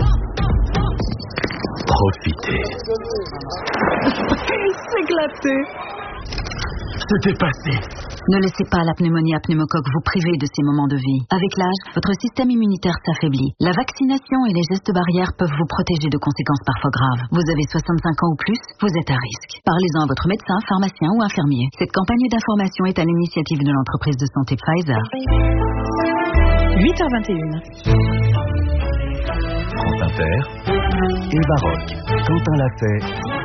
Profitez. S'éclater. C'était passé. Ne laissez pas la pneumonie à pneumocoque vous priver de ces moments de vie. Avec l'âge, votre système immunitaire s'affaiblit. La vaccination et les gestes barrières peuvent vous protéger de conséquences parfois graves. Vous avez soixante-cinq ans ou plus, vous êtes à risque. Parlez-en à votre médecin, pharmacien ou infirmier. Cette campagne d'information est à l'initiative de l'entreprise de santé Pfizer. huit heures vingt et une. France Inter, Eva Rock, Quentin Lafay,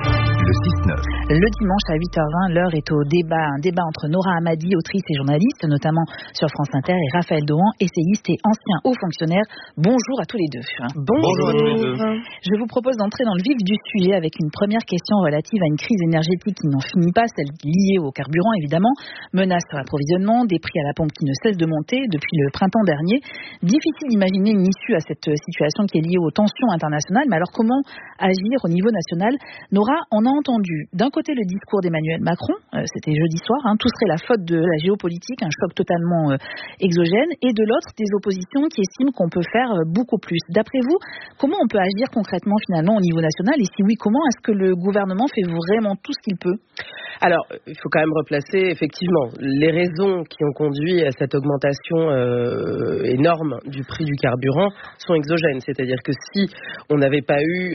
le six neuf. Le dimanche à huit heures vingt, l'heure est au débat, un débat entre Nora Hamadi, autrice et journaliste, notamment sur France Inter, et Raphaël Dohan, essayiste et ancien haut fonctionnaire. Bonjour à tous les deux. Bonjour, Bonjour à tous les deux. Je vous propose d'entrer dans le vif du sujet avec une première question relative à une crise énergétique qui n'en finit pas, celle liée au carburant évidemment, menace sur l'approvisionnement, des prix à la pompe qui ne cessent de monter depuis le printemps dernier. Difficile d'imaginer une issue à cette situation qui est liée aux tensions internationales, mais alors comment agir au niveau national? Nora, on a entendu d'un côté le discours d'Emmanuel Macron, euh, c'était jeudi soir, hein, tout serait la faute de la géopolitique, un choc totalement euh, exogène, et de l'autre des oppositions qui estiment qu'on peut faire euh, beaucoup plus. D'après vous, comment on peut agir concrètement finalement au niveau national, et si oui, comment est-ce que le gouvernement fait vraiment tout ce qu'il peut? Alors, il faut quand même replacer effectivement les raisons qui ont conduit à cette augmentation euh, énorme du prix du carburant sont exogènes, c'est-à-dire que si on n'avait pas eu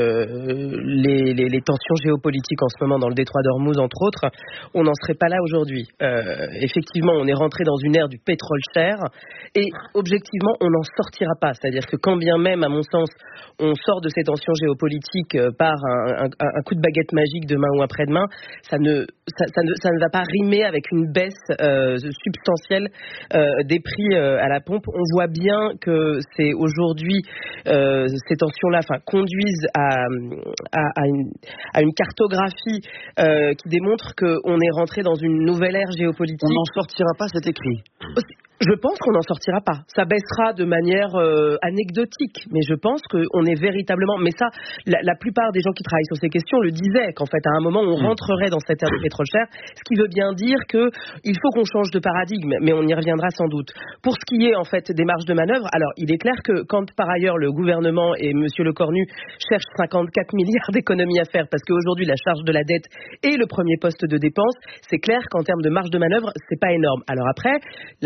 euh, les, les, les tensions géopolitiques en ce moment dans le détroit d'Ormuz entre autres, on n'en serait pas là aujourd'hui. Euh, effectivement, on est rentré dans une ère du pétrole cher et objectivement, on n'en sortira pas. C'est-à-dire que quand bien même, à mon sens, on sort de ces tensions géopolitiques par un, un, un coup de baguette magique demain ou après-demain, ça ne, ça, ça, ne, ça ne va pas rimer avec une baisse euh, substantielle euh, des prix euh, à la pompe. On voit bien que c'est aujourd'hui euh, ces tensions-là, enfin, conduisent à, à, à, une, à une cartographie euh, qui démontre qu'on est rentré dans une nouvelle ère géopolitique. On n'en sortira pas, c'est écrit. Je pense qu'on n'en sortira pas. Ça baissera de manière euh, anecdotique, mais je pense qu'on est véritablement... Mais ça, la, la plupart des gens qui travaillent sur ces questions le disaient, qu'en fait, à un moment, on rentrerait dans cette ère de pétrole cher, ce qui veut bien dire qu'il faut qu'on change de paradigme, mais on y reviendra sans doute. Pour ce qui est, en fait, des marges de manœuvre, alors, il est clair que quand, par ailleurs, le gouvernement et M. Lecornu cherchent cinquante-quatre milliards d'économies à faire, parce qu'aujourd'hui, la charge de la dette est le premier poste de dépense, c'est clair qu'en termes de marge de manœuvre, c'est pas énorme. Alors après, la question,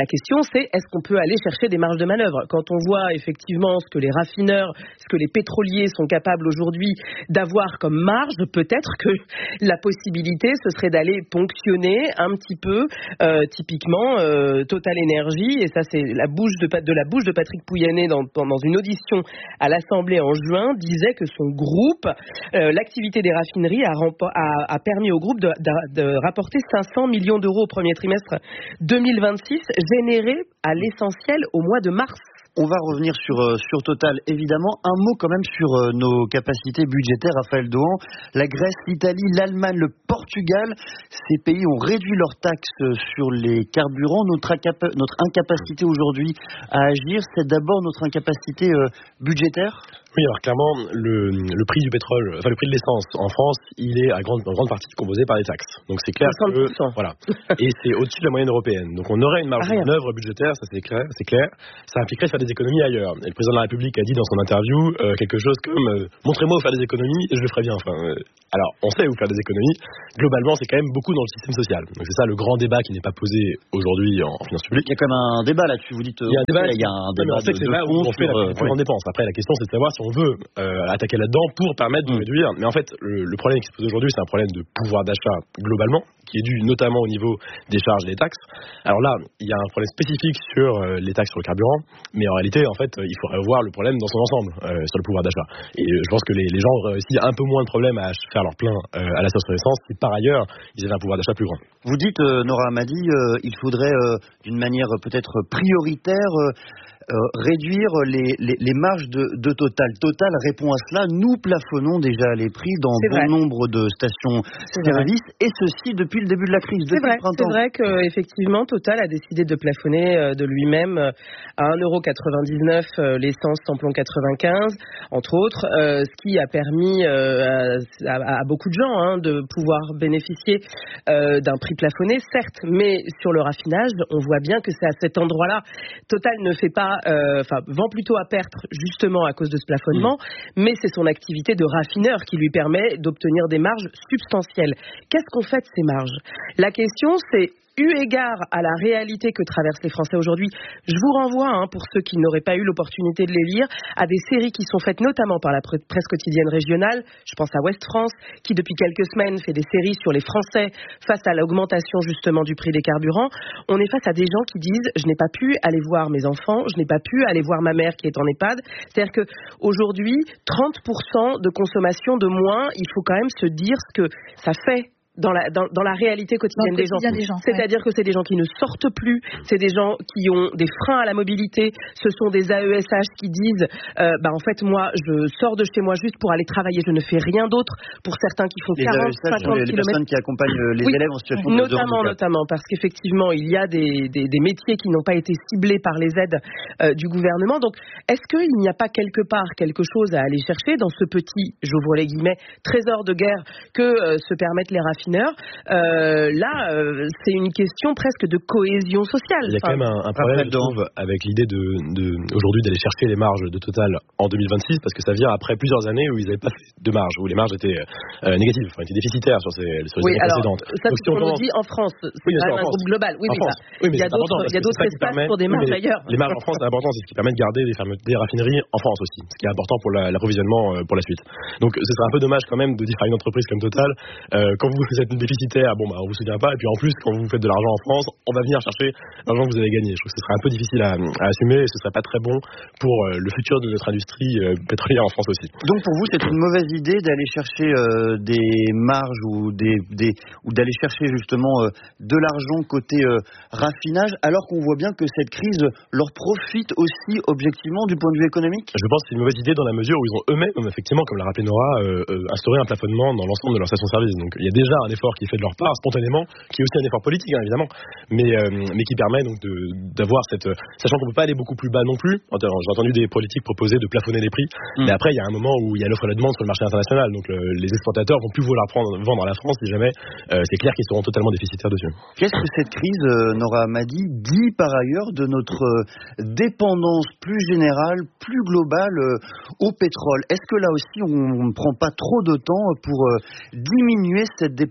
c'est est-ce qu'on peut aller chercher des marges de manœuvre? Quand on voit effectivement ce que les raffineurs, ce que les pétroliers sont capables aujourd'hui d'avoir comme marge, peut-être que la possibilité, ce serait d'aller ponctionner un petit peu, euh, typiquement, euh, Total Energy, et ça c'est la bouche de, de la bouche de Patrick Pouyanné dans, dans une audition à l'Assemblée en juin, disait que son groupe, euh, l'activité des raffineries a, a, a permis au groupe de, de, de rapporter cinq cents millions d'euros au premier trimestre deux mille vingt-six, générés à l'essentiel au mois de mars. On va revenir sur, euh, sur Total, évidemment. Un mot quand même sur euh, nos capacités budgétaires, Raphaël Dohan. La Grèce, l'Italie, l'Allemagne, le Portugal, ces pays ont réduit leurs taxes sur les carburants. Notre, incapa- notre incapacité aujourd'hui à agir, c'est d'abord notre incapacité euh, budgétaire ? Oui, alors clairement, le, le prix du pétrole, enfin le prix de l'essence en France, il est à grande, en grande partie composé par des taxes. Donc c'est clair soixante pour cent. que voilà, et c'est au-dessus de la moyenne européenne. Donc on aurait une marge de manœuvre budgétaire, ça c'est clair, c'est clair. Ça impliquerait de faire des économies ailleurs. Et le président de la République a dit dans son interview euh, quelque chose comme euh, montrez-moi où faire des économies et je le ferai bien. Enfin, euh, alors on sait où faire des économies. Globalement, c'est quand même beaucoup dans le système social. Donc c'est ça le grand débat qui n'est pas posé aujourd'hui en, en finances publiques. Il y a quand même un débat là-dessus. Vous dites. Il y a un débat. Il y a un débat on sait que c'est là où on fait la plus grande dépense. Après, la question c'est de savoir si on veut euh, attaquer là-dedans pour permettre de mmh. réduire. Mais en fait, le, le problème qui se pose aujourd'hui, c'est un problème de pouvoir d'achat globalement, qui est dû notamment au niveau des charges et des taxes. Alors là, il y a un problème spécifique sur euh, les taxes sur le carburant, mais en réalité, en fait, il faudrait voir le problème dans son ensemble euh, sur le pouvoir d'achat. Et euh, je pense que les, les gens auraient aussi un peu moins de problèmes à faire leur plein euh, à la source de l'essence si par ailleurs, ils avaient un pouvoir d'achat plus grand. Vous dites, euh, Nora Hamadi, euh, il faudrait euh, d'une manière peut-être prioritaire euh, Euh, réduire les, les, les marges de, de Total. Total répond à cela. Nous plafonnons déjà les prix dans c'est bon vrai. nombre de stations-service, et ceci depuis le début de la crise. C'est vrai, c'est vrai qu'effectivement, Total a décidé de plafonner euh, de lui-même euh, à un euro quatre-vingt-dix-neuf euh, l'essence samplon quatre-vingt-quinze, entre autres, euh, ce qui a permis euh, à, à beaucoup de gens hein, de pouvoir bénéficier euh, d'un prix plafonné, certes, mais sur le raffinage, on voit bien que c'est à cet endroit-là. Total ne fait pas enfin euh, vend plutôt à perdre justement à cause de ce plafonnement, mmh. mais c'est son activité de raffineur qui lui permet d'obtenir des marges substantielles. Qu'est-ce qu'on fait de ces marges? La question c'est, eu égard à la réalité que traversent les Français aujourd'hui, je vous renvoie, hein, pour ceux qui n'auraient pas eu l'opportunité de les lire, à des séries qui sont faites notamment par la presse quotidienne régionale. Je pense à Ouest France, qui depuis quelques semaines fait des séries sur les Français face à l'augmentation justement du prix des carburants. On est face à des gens qui disent « je n'ai pas pu aller voir mes enfants, je n'ai pas pu aller voir ma mère qui est en EHPAD ». C'est-à-dire qu'aujourd'hui, trente pour cent de consommation de moins, il faut quand même se dire ce que ça fait dans la, dans, dans la réalité quotidienne des gens. des gens. C'est-à-dire ouais. que c'est des gens qui ne sortent plus, c'est des gens qui ont des freins à la mobilité, ce sont des A E S H qui disent euh, bah en fait moi je sors de chez moi juste pour aller travailler, je ne fais rien d'autre, pour certains qui font quarante, cinquante kilomètres. Les personnes qui accompagnent les oui, élèves en situation notamment, de handicap. Notamment, parce qu'effectivement il y a des, des, des métiers qui n'ont pas été ciblés par les aides euh, du gouvernement. Donc est-ce qu'il n'y a pas quelque part quelque chose à aller chercher dans ce petit, j'ouvre les guillemets, trésor de guerre que euh, se permettent les raffineurs? Euh, là, euh, c'est une question presque de cohésion sociale. Il y a quand même un, un problème, je trouve, avec l'idée de, de, aujourd'hui d'aller chercher les marges de Total en deux mille vingt-six, parce que ça vient après plusieurs années où ils n'avaient pas fait de marge, où les marges étaient euh, négatives, enfin, étaient déficitaires sur, ces, sur les oui, années alors, précédentes. Ça, c'est ce qu'on nous dit en France. C'est oui, quand même un groupe global. Oui, mais, ça, oui, mais il y a d'autres, il y a d'autres espaces permet, pour des marges ailleurs. Les marges en France, c'est important, c'est ce qui permet de garder des, des raffineries en France aussi, ce qui est important pour la, l'approvisionnement euh, pour la suite. Donc, ce serait un peu dommage quand même de dire à une entreprise comme Total, euh, quand vous êtes déficitaire, bon bah on vous souvient pas, et puis en plus quand vous faites de l'argent en France, on va venir chercher l'argent que vous avez gagné. Je trouve que ce serait un peu difficile à, à assumer, et ce serait pas très bon pour euh, le futur de notre industrie euh, pétrolière en France aussi. Donc pour vous c'est une mauvaise idée d'aller chercher euh, des marges ou des, des ou d'aller chercher justement euh, de l'argent côté euh, raffinage, alors qu'on voit bien que cette crise leur profite aussi objectivement du point de vue économique? Je pense que c'est une mauvaise idée dans la mesure où ils ont eux-mêmes, effectivement, comme l'a rappelé Nora, euh, euh, instauré un plafonnement dans l'ensemble de leur station-service. Donc il y a déjà un effort qui est fait de leur part spontanément, qui est aussi un effort politique hein, évidemment, mais euh, mais qui permet donc de, d'avoir cette, sachant qu'on peut pas aller beaucoup plus bas non plus. J'ai entendu des politiques proposer de plafonner les prix, mmh. mais après il y a un moment où il y a l'offre et la demande sur le marché international, donc le, les exportateurs vont plus vouloir prendre, vendre à la France si jamais euh, c'est clair qu'ils seront totalement déficitaires dessus. Qu'est-ce que cette crise, euh, Nora Hamadi, dit par ailleurs de notre euh, dépendance plus générale, plus globale euh, au pétrole? Est-ce que là aussi on ne prend pas trop de temps pour euh, diminuer cette dépendance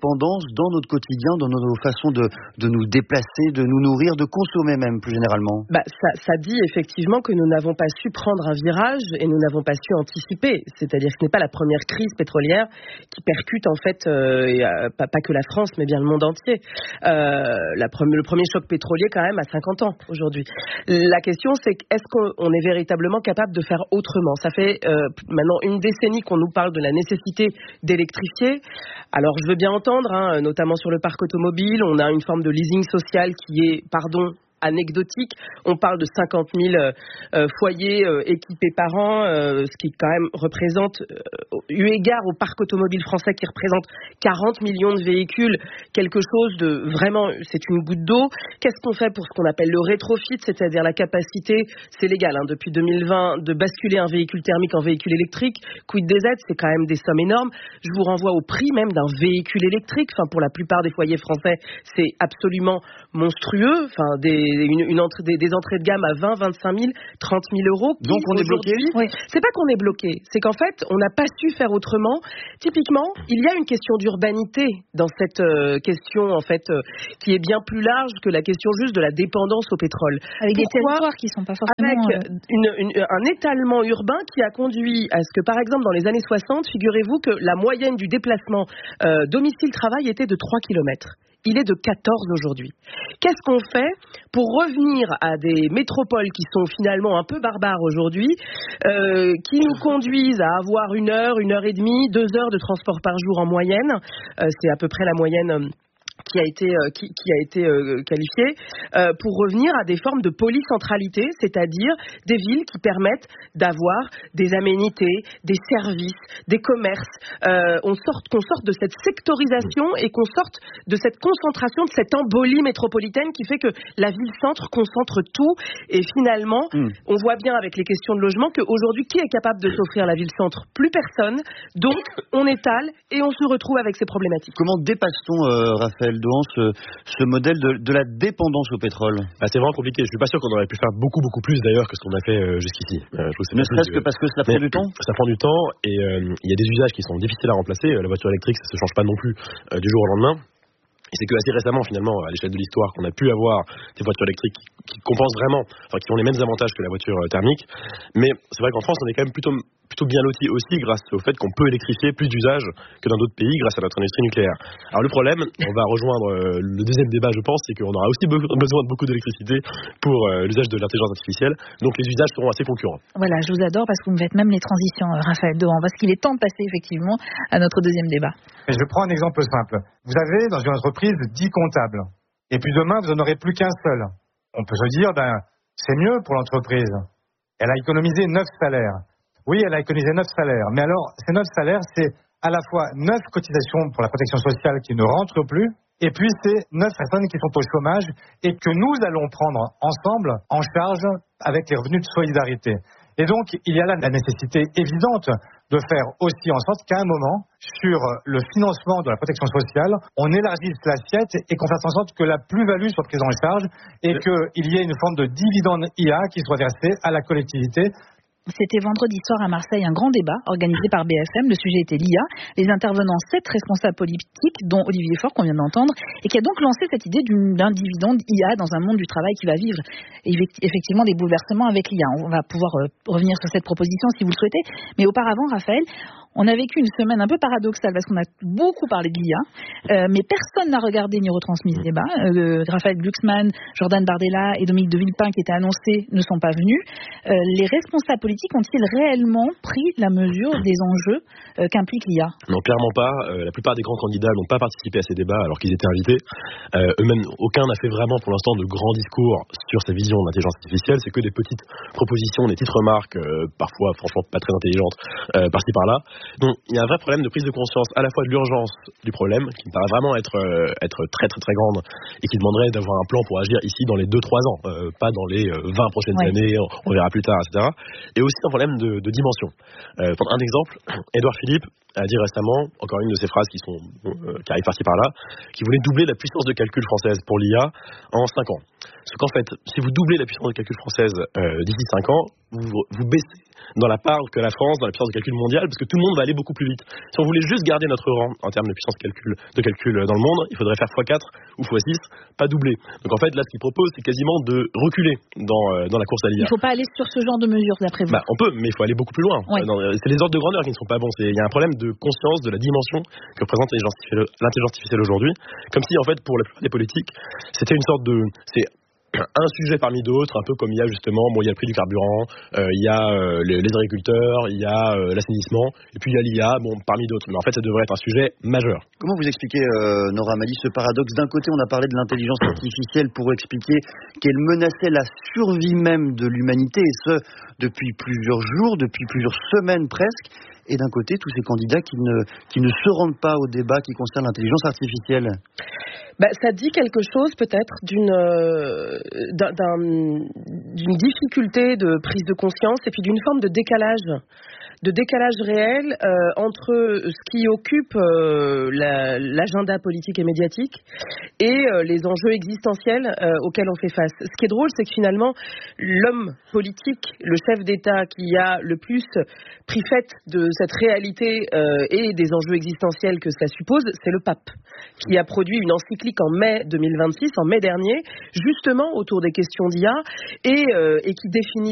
dépendance dans notre quotidien, dans nos façons de, de nous déplacer, de nous nourrir, de consommer même plus généralement? Bah, ça, ça dit effectivement que nous n'avons pas su prendre un virage et nous n'avons pas su anticiper. C'est-à-dire que ce n'est pas la première crise pétrolière qui percute en fait, euh, et, euh, pas, pas que la France, mais bien le monde entier. Euh, la pre- le premier choc pétrolier quand même à cinquante ans aujourd'hui. La question c'est est-ce qu'on est véritablement capable de faire autrement? Ça fait euh, maintenant une décennie qu'on nous parle de la nécessité d'électrifier. Alors je veux bien entendre, hein, notamment sur le parc automobile, on a une forme de leasing social qui est, pardon, anecdotique. On parle de cinquante mille euh, foyers euh, équipés par an, euh, ce qui quand même représente, euh, eu égard au parc automobile français qui représente quarante millions de véhicules, quelque chose de vraiment, c'est une goutte d'eau. Qu'est-ce qu'on fait pour ce qu'on appelle le rétrofit, c'est-à-dire la capacité, c'est légal hein, depuis deux mille vingt, de basculer un véhicule thermique en véhicule électrique. Quid des aides, c'est quand même des sommes énormes. Je vous renvoie au prix même d'un véhicule électrique. Enfin, pour la plupart des foyers français, c'est absolument monstrueux. Enfin, des Une, une entrée, des, des entrées de gamme à vingt, vingt-cinq mille, trente mille euros. Donc on est bloqué? Oui. C'est pas qu'on est bloqué, c'est qu'en fait on n'a pas su faire autrement. Typiquement, il y a une question d'urbanité dans cette euh, question en fait euh, qui est bien plus large que la question juste de la dépendance au pétrole. Avec Pourquoi? des territoires qui sont pas forcément Avec euh... une, une, un étalement urbain qui a conduit à ce que par exemple dans les années soixante, figurez-vous que la moyenne du déplacement euh, domicile-travail était de trois kilomètres. Il est de quatorze aujourd'hui. Qu'est-ce qu'on fait pour revenir à des métropoles qui sont finalement un peu barbares aujourd'hui, euh, qui nous conduisent à avoir une heure, une heure et demie, deux heures de transport par jour en moyenne. Euh, c'est à peu près la moyenne euh, qui a été, euh, qui, qui a été euh, qualifiée, euh, pour revenir à des formes de polycentralité, c'est-à-dire des villes qui permettent d'avoir des aménités, des services, des commerces, euh, on sorte, qu'on sorte de cette sectorisation et qu'on sorte de cette concentration, de cette embolie métropolitaine qui fait que la ville-centre concentre tout et finalement, mmh. on voit bien avec les questions de logement qu'aujourd'hui, qui est capable de s'offrir la ville-centre? Plus personne, donc on étale et on se retrouve avec ces problématiques. Comment dépasse-t-on, euh, Raphaël Dohan, ce, ce modèle de, de la dépendance au pétrole? Bah, c'est vraiment compliqué. Je suis pas sûr qu'on aurait pu faire beaucoup beaucoup plus d'ailleurs que ce qu'on a fait euh, jusqu'ici. Euh, je trouve que ne serait-ce que parce que ça prend du temps. Ça prend du temps et il euh, y a des usages qui sont difficiles à remplacer. La voiture électrique, ça se change pas non plus euh, du jour au lendemain. Et c'est que assez récemment, finalement, à l'échelle de l'histoire, qu'on a pu avoir des voitures électriques qui, qui compensent vraiment, enfin qui ont les mêmes avantages que la voiture euh, thermique. Mais c'est vrai qu'en France, on est quand même plutôt plutôt bien loti aussi grâce au fait qu'on peut électrifier plus d'usages que dans d'autres pays grâce à notre industrie nucléaire. Alors le problème, on va rejoindre euh, le deuxième débat, je pense, c'est qu'on aura aussi be- besoin de beaucoup d'électricité pour euh, l'usage de l'intelligence artificielle. Donc les usages seront assez concurrents. Voilà, je vous adore parce que vous me faites même les transitions, Raphaël Dohan, parce qu'il est temps de passer effectivement à notre deuxième débat. Et je prends un exemple simple. Vous avez dans une entreprise dix comptables, et puis demain vous n'en aurez plus qu'un seul. On peut se dire, ben c'est mieux pour l'entreprise. Elle a économisé neuf salaires. Oui, elle a économisé neuf salaires. Mais alors, ces neuf salaires, c'est à la fois neuf cotisations pour la protection sociale qui ne rentrent plus, et puis c'est neuf personnes qui sont au chômage et que nous allons prendre ensemble en charge avec les revenus de solidarité. Et donc, il y a là la nécessité évidente de faire aussi en sorte qu'à un moment, sur le financement de la protection sociale, on élargisse l'assiette et qu'on fasse en sorte que la plus-value soit prise en charge et qu'il y ait une forme de dividende I A qui soit versée à la collectivité. C'était vendredi soir à Marseille un grand débat organisé par B F M. Le sujet était l'I A. Les intervenants, sept responsables politiques, dont Olivier Faure, qu'on vient d'entendre, et qui a donc lancé cette idée d'une, d'un dividende I A dans un monde du travail qui va vivre effectivement des bouleversements avec l'I A. On va pouvoir euh, revenir sur cette proposition si vous le souhaitez. Mais auparavant, Raphaël, on a vécu une semaine un peu paradoxale parce qu'on a beaucoup parlé de l'I A, euh, mais personne n'a regardé ni retransmis ce débat. Euh, Raphaël Glucksmann, Jordan Bardella et Dominique de Villepin qui étaient annoncés ne sont pas venus. Euh, les responsables politiques ont-ils réellement pris la mesure des enjeux euh, qu'implique l'I A? Non, clairement pas. Euh, la plupart des grands candidats n'ont pas participé à ces débats alors qu'ils étaient invités. Euh, eux-mêmes, aucun n'a fait vraiment pour l'instant de grands discours sur sa vision de l'intelligence artificielle. C'est que des petites propositions, des petites remarques, euh, parfois franchement pas très intelligentes, euh, par-ci par-là. Donc il y a un vrai problème de prise de conscience à la fois de l'urgence du problème, qui me paraît vraiment être, euh, être très très très grande et qui demanderait d'avoir un plan pour agir ici dans les deux trois ans, euh, pas dans les vingt prochaines ouais. années, on, on verra plus tard, et cetera. Et aussi un problème de, de dimension. Euh, pour un exemple, Édouard Philippe a dit récemment, encore une de ces phrases qui, sont, euh, qui arrivent par-ci par-là, qu'il voulait doubler la puissance de calcul française pour l'I A en cinq ans. Parce qu'en fait, si vous doublez la puissance de calcul française euh, d'ici cinq ans, vous, vous baissez dans la part que la France, dans la puissance de calcul mondiale, parce que tout le monde va aller beaucoup plus vite. Si on voulait juste garder notre rang en termes de puissance de calcul, de calcul dans le monde, il faudrait faire fois quatre ou fois six, pas doubler. Donc en fait, là, ce qu'il propose, c'est quasiment de reculer dans, euh, dans la course à l'I A. Il ne faut pas aller sur ce genre de mesures, d'après vous. Bah, on peut, mais il faut aller beaucoup plus loin. Oui. Euh, c'est les ordres de grandeur qui ne sont pas bons. Il y a un problème de conscience de la dimension que représente l'intelligence artificielle aujourd'hui. Comme si, en fait, pour la plupart des politiques, c'était une sorte de... C'est un sujet parmi d'autres, un peu comme il y a justement, bon, il y a le prix du carburant, euh, il y a euh, les, les agriculteurs, il y a euh, l'assainissement, et puis il y a l'I A, bon, parmi d'autres. Mais en fait, ça devrait être un sujet majeur. Comment vous expliquez, euh, Nora Mali, ce paradoxe? D'un côté, on a parlé de l'intelligence artificielle pour expliquer qu'elle menaçait la survie même de l'humanité, et ce, depuis plusieurs jours, depuis plusieurs semaines presque. Et d'un côté, tous ces candidats qui ne, qui ne se rendent pas au débat qui concerne l'intelligence artificielle. Bah, ça dit quelque chose peut-être d'une, euh, d'un, d'un, d'une difficulté de prise de conscience et puis d'une forme de décalage. de décalage réel euh, entre ce qui occupe euh, la, l'agenda politique et médiatique et euh, les enjeux existentiels euh, auxquels on fait face. Ce qui est drôle, c'est que finalement, l'homme politique, le chef d'État qui a le plus pris fait de cette réalité euh, et des enjeux existentiels que cela suppose, c'est le pape, qui a produit une encyclique en mai deux mille vingt-six, en mai dernier, justement autour des questions d'I A et, euh, et qui définit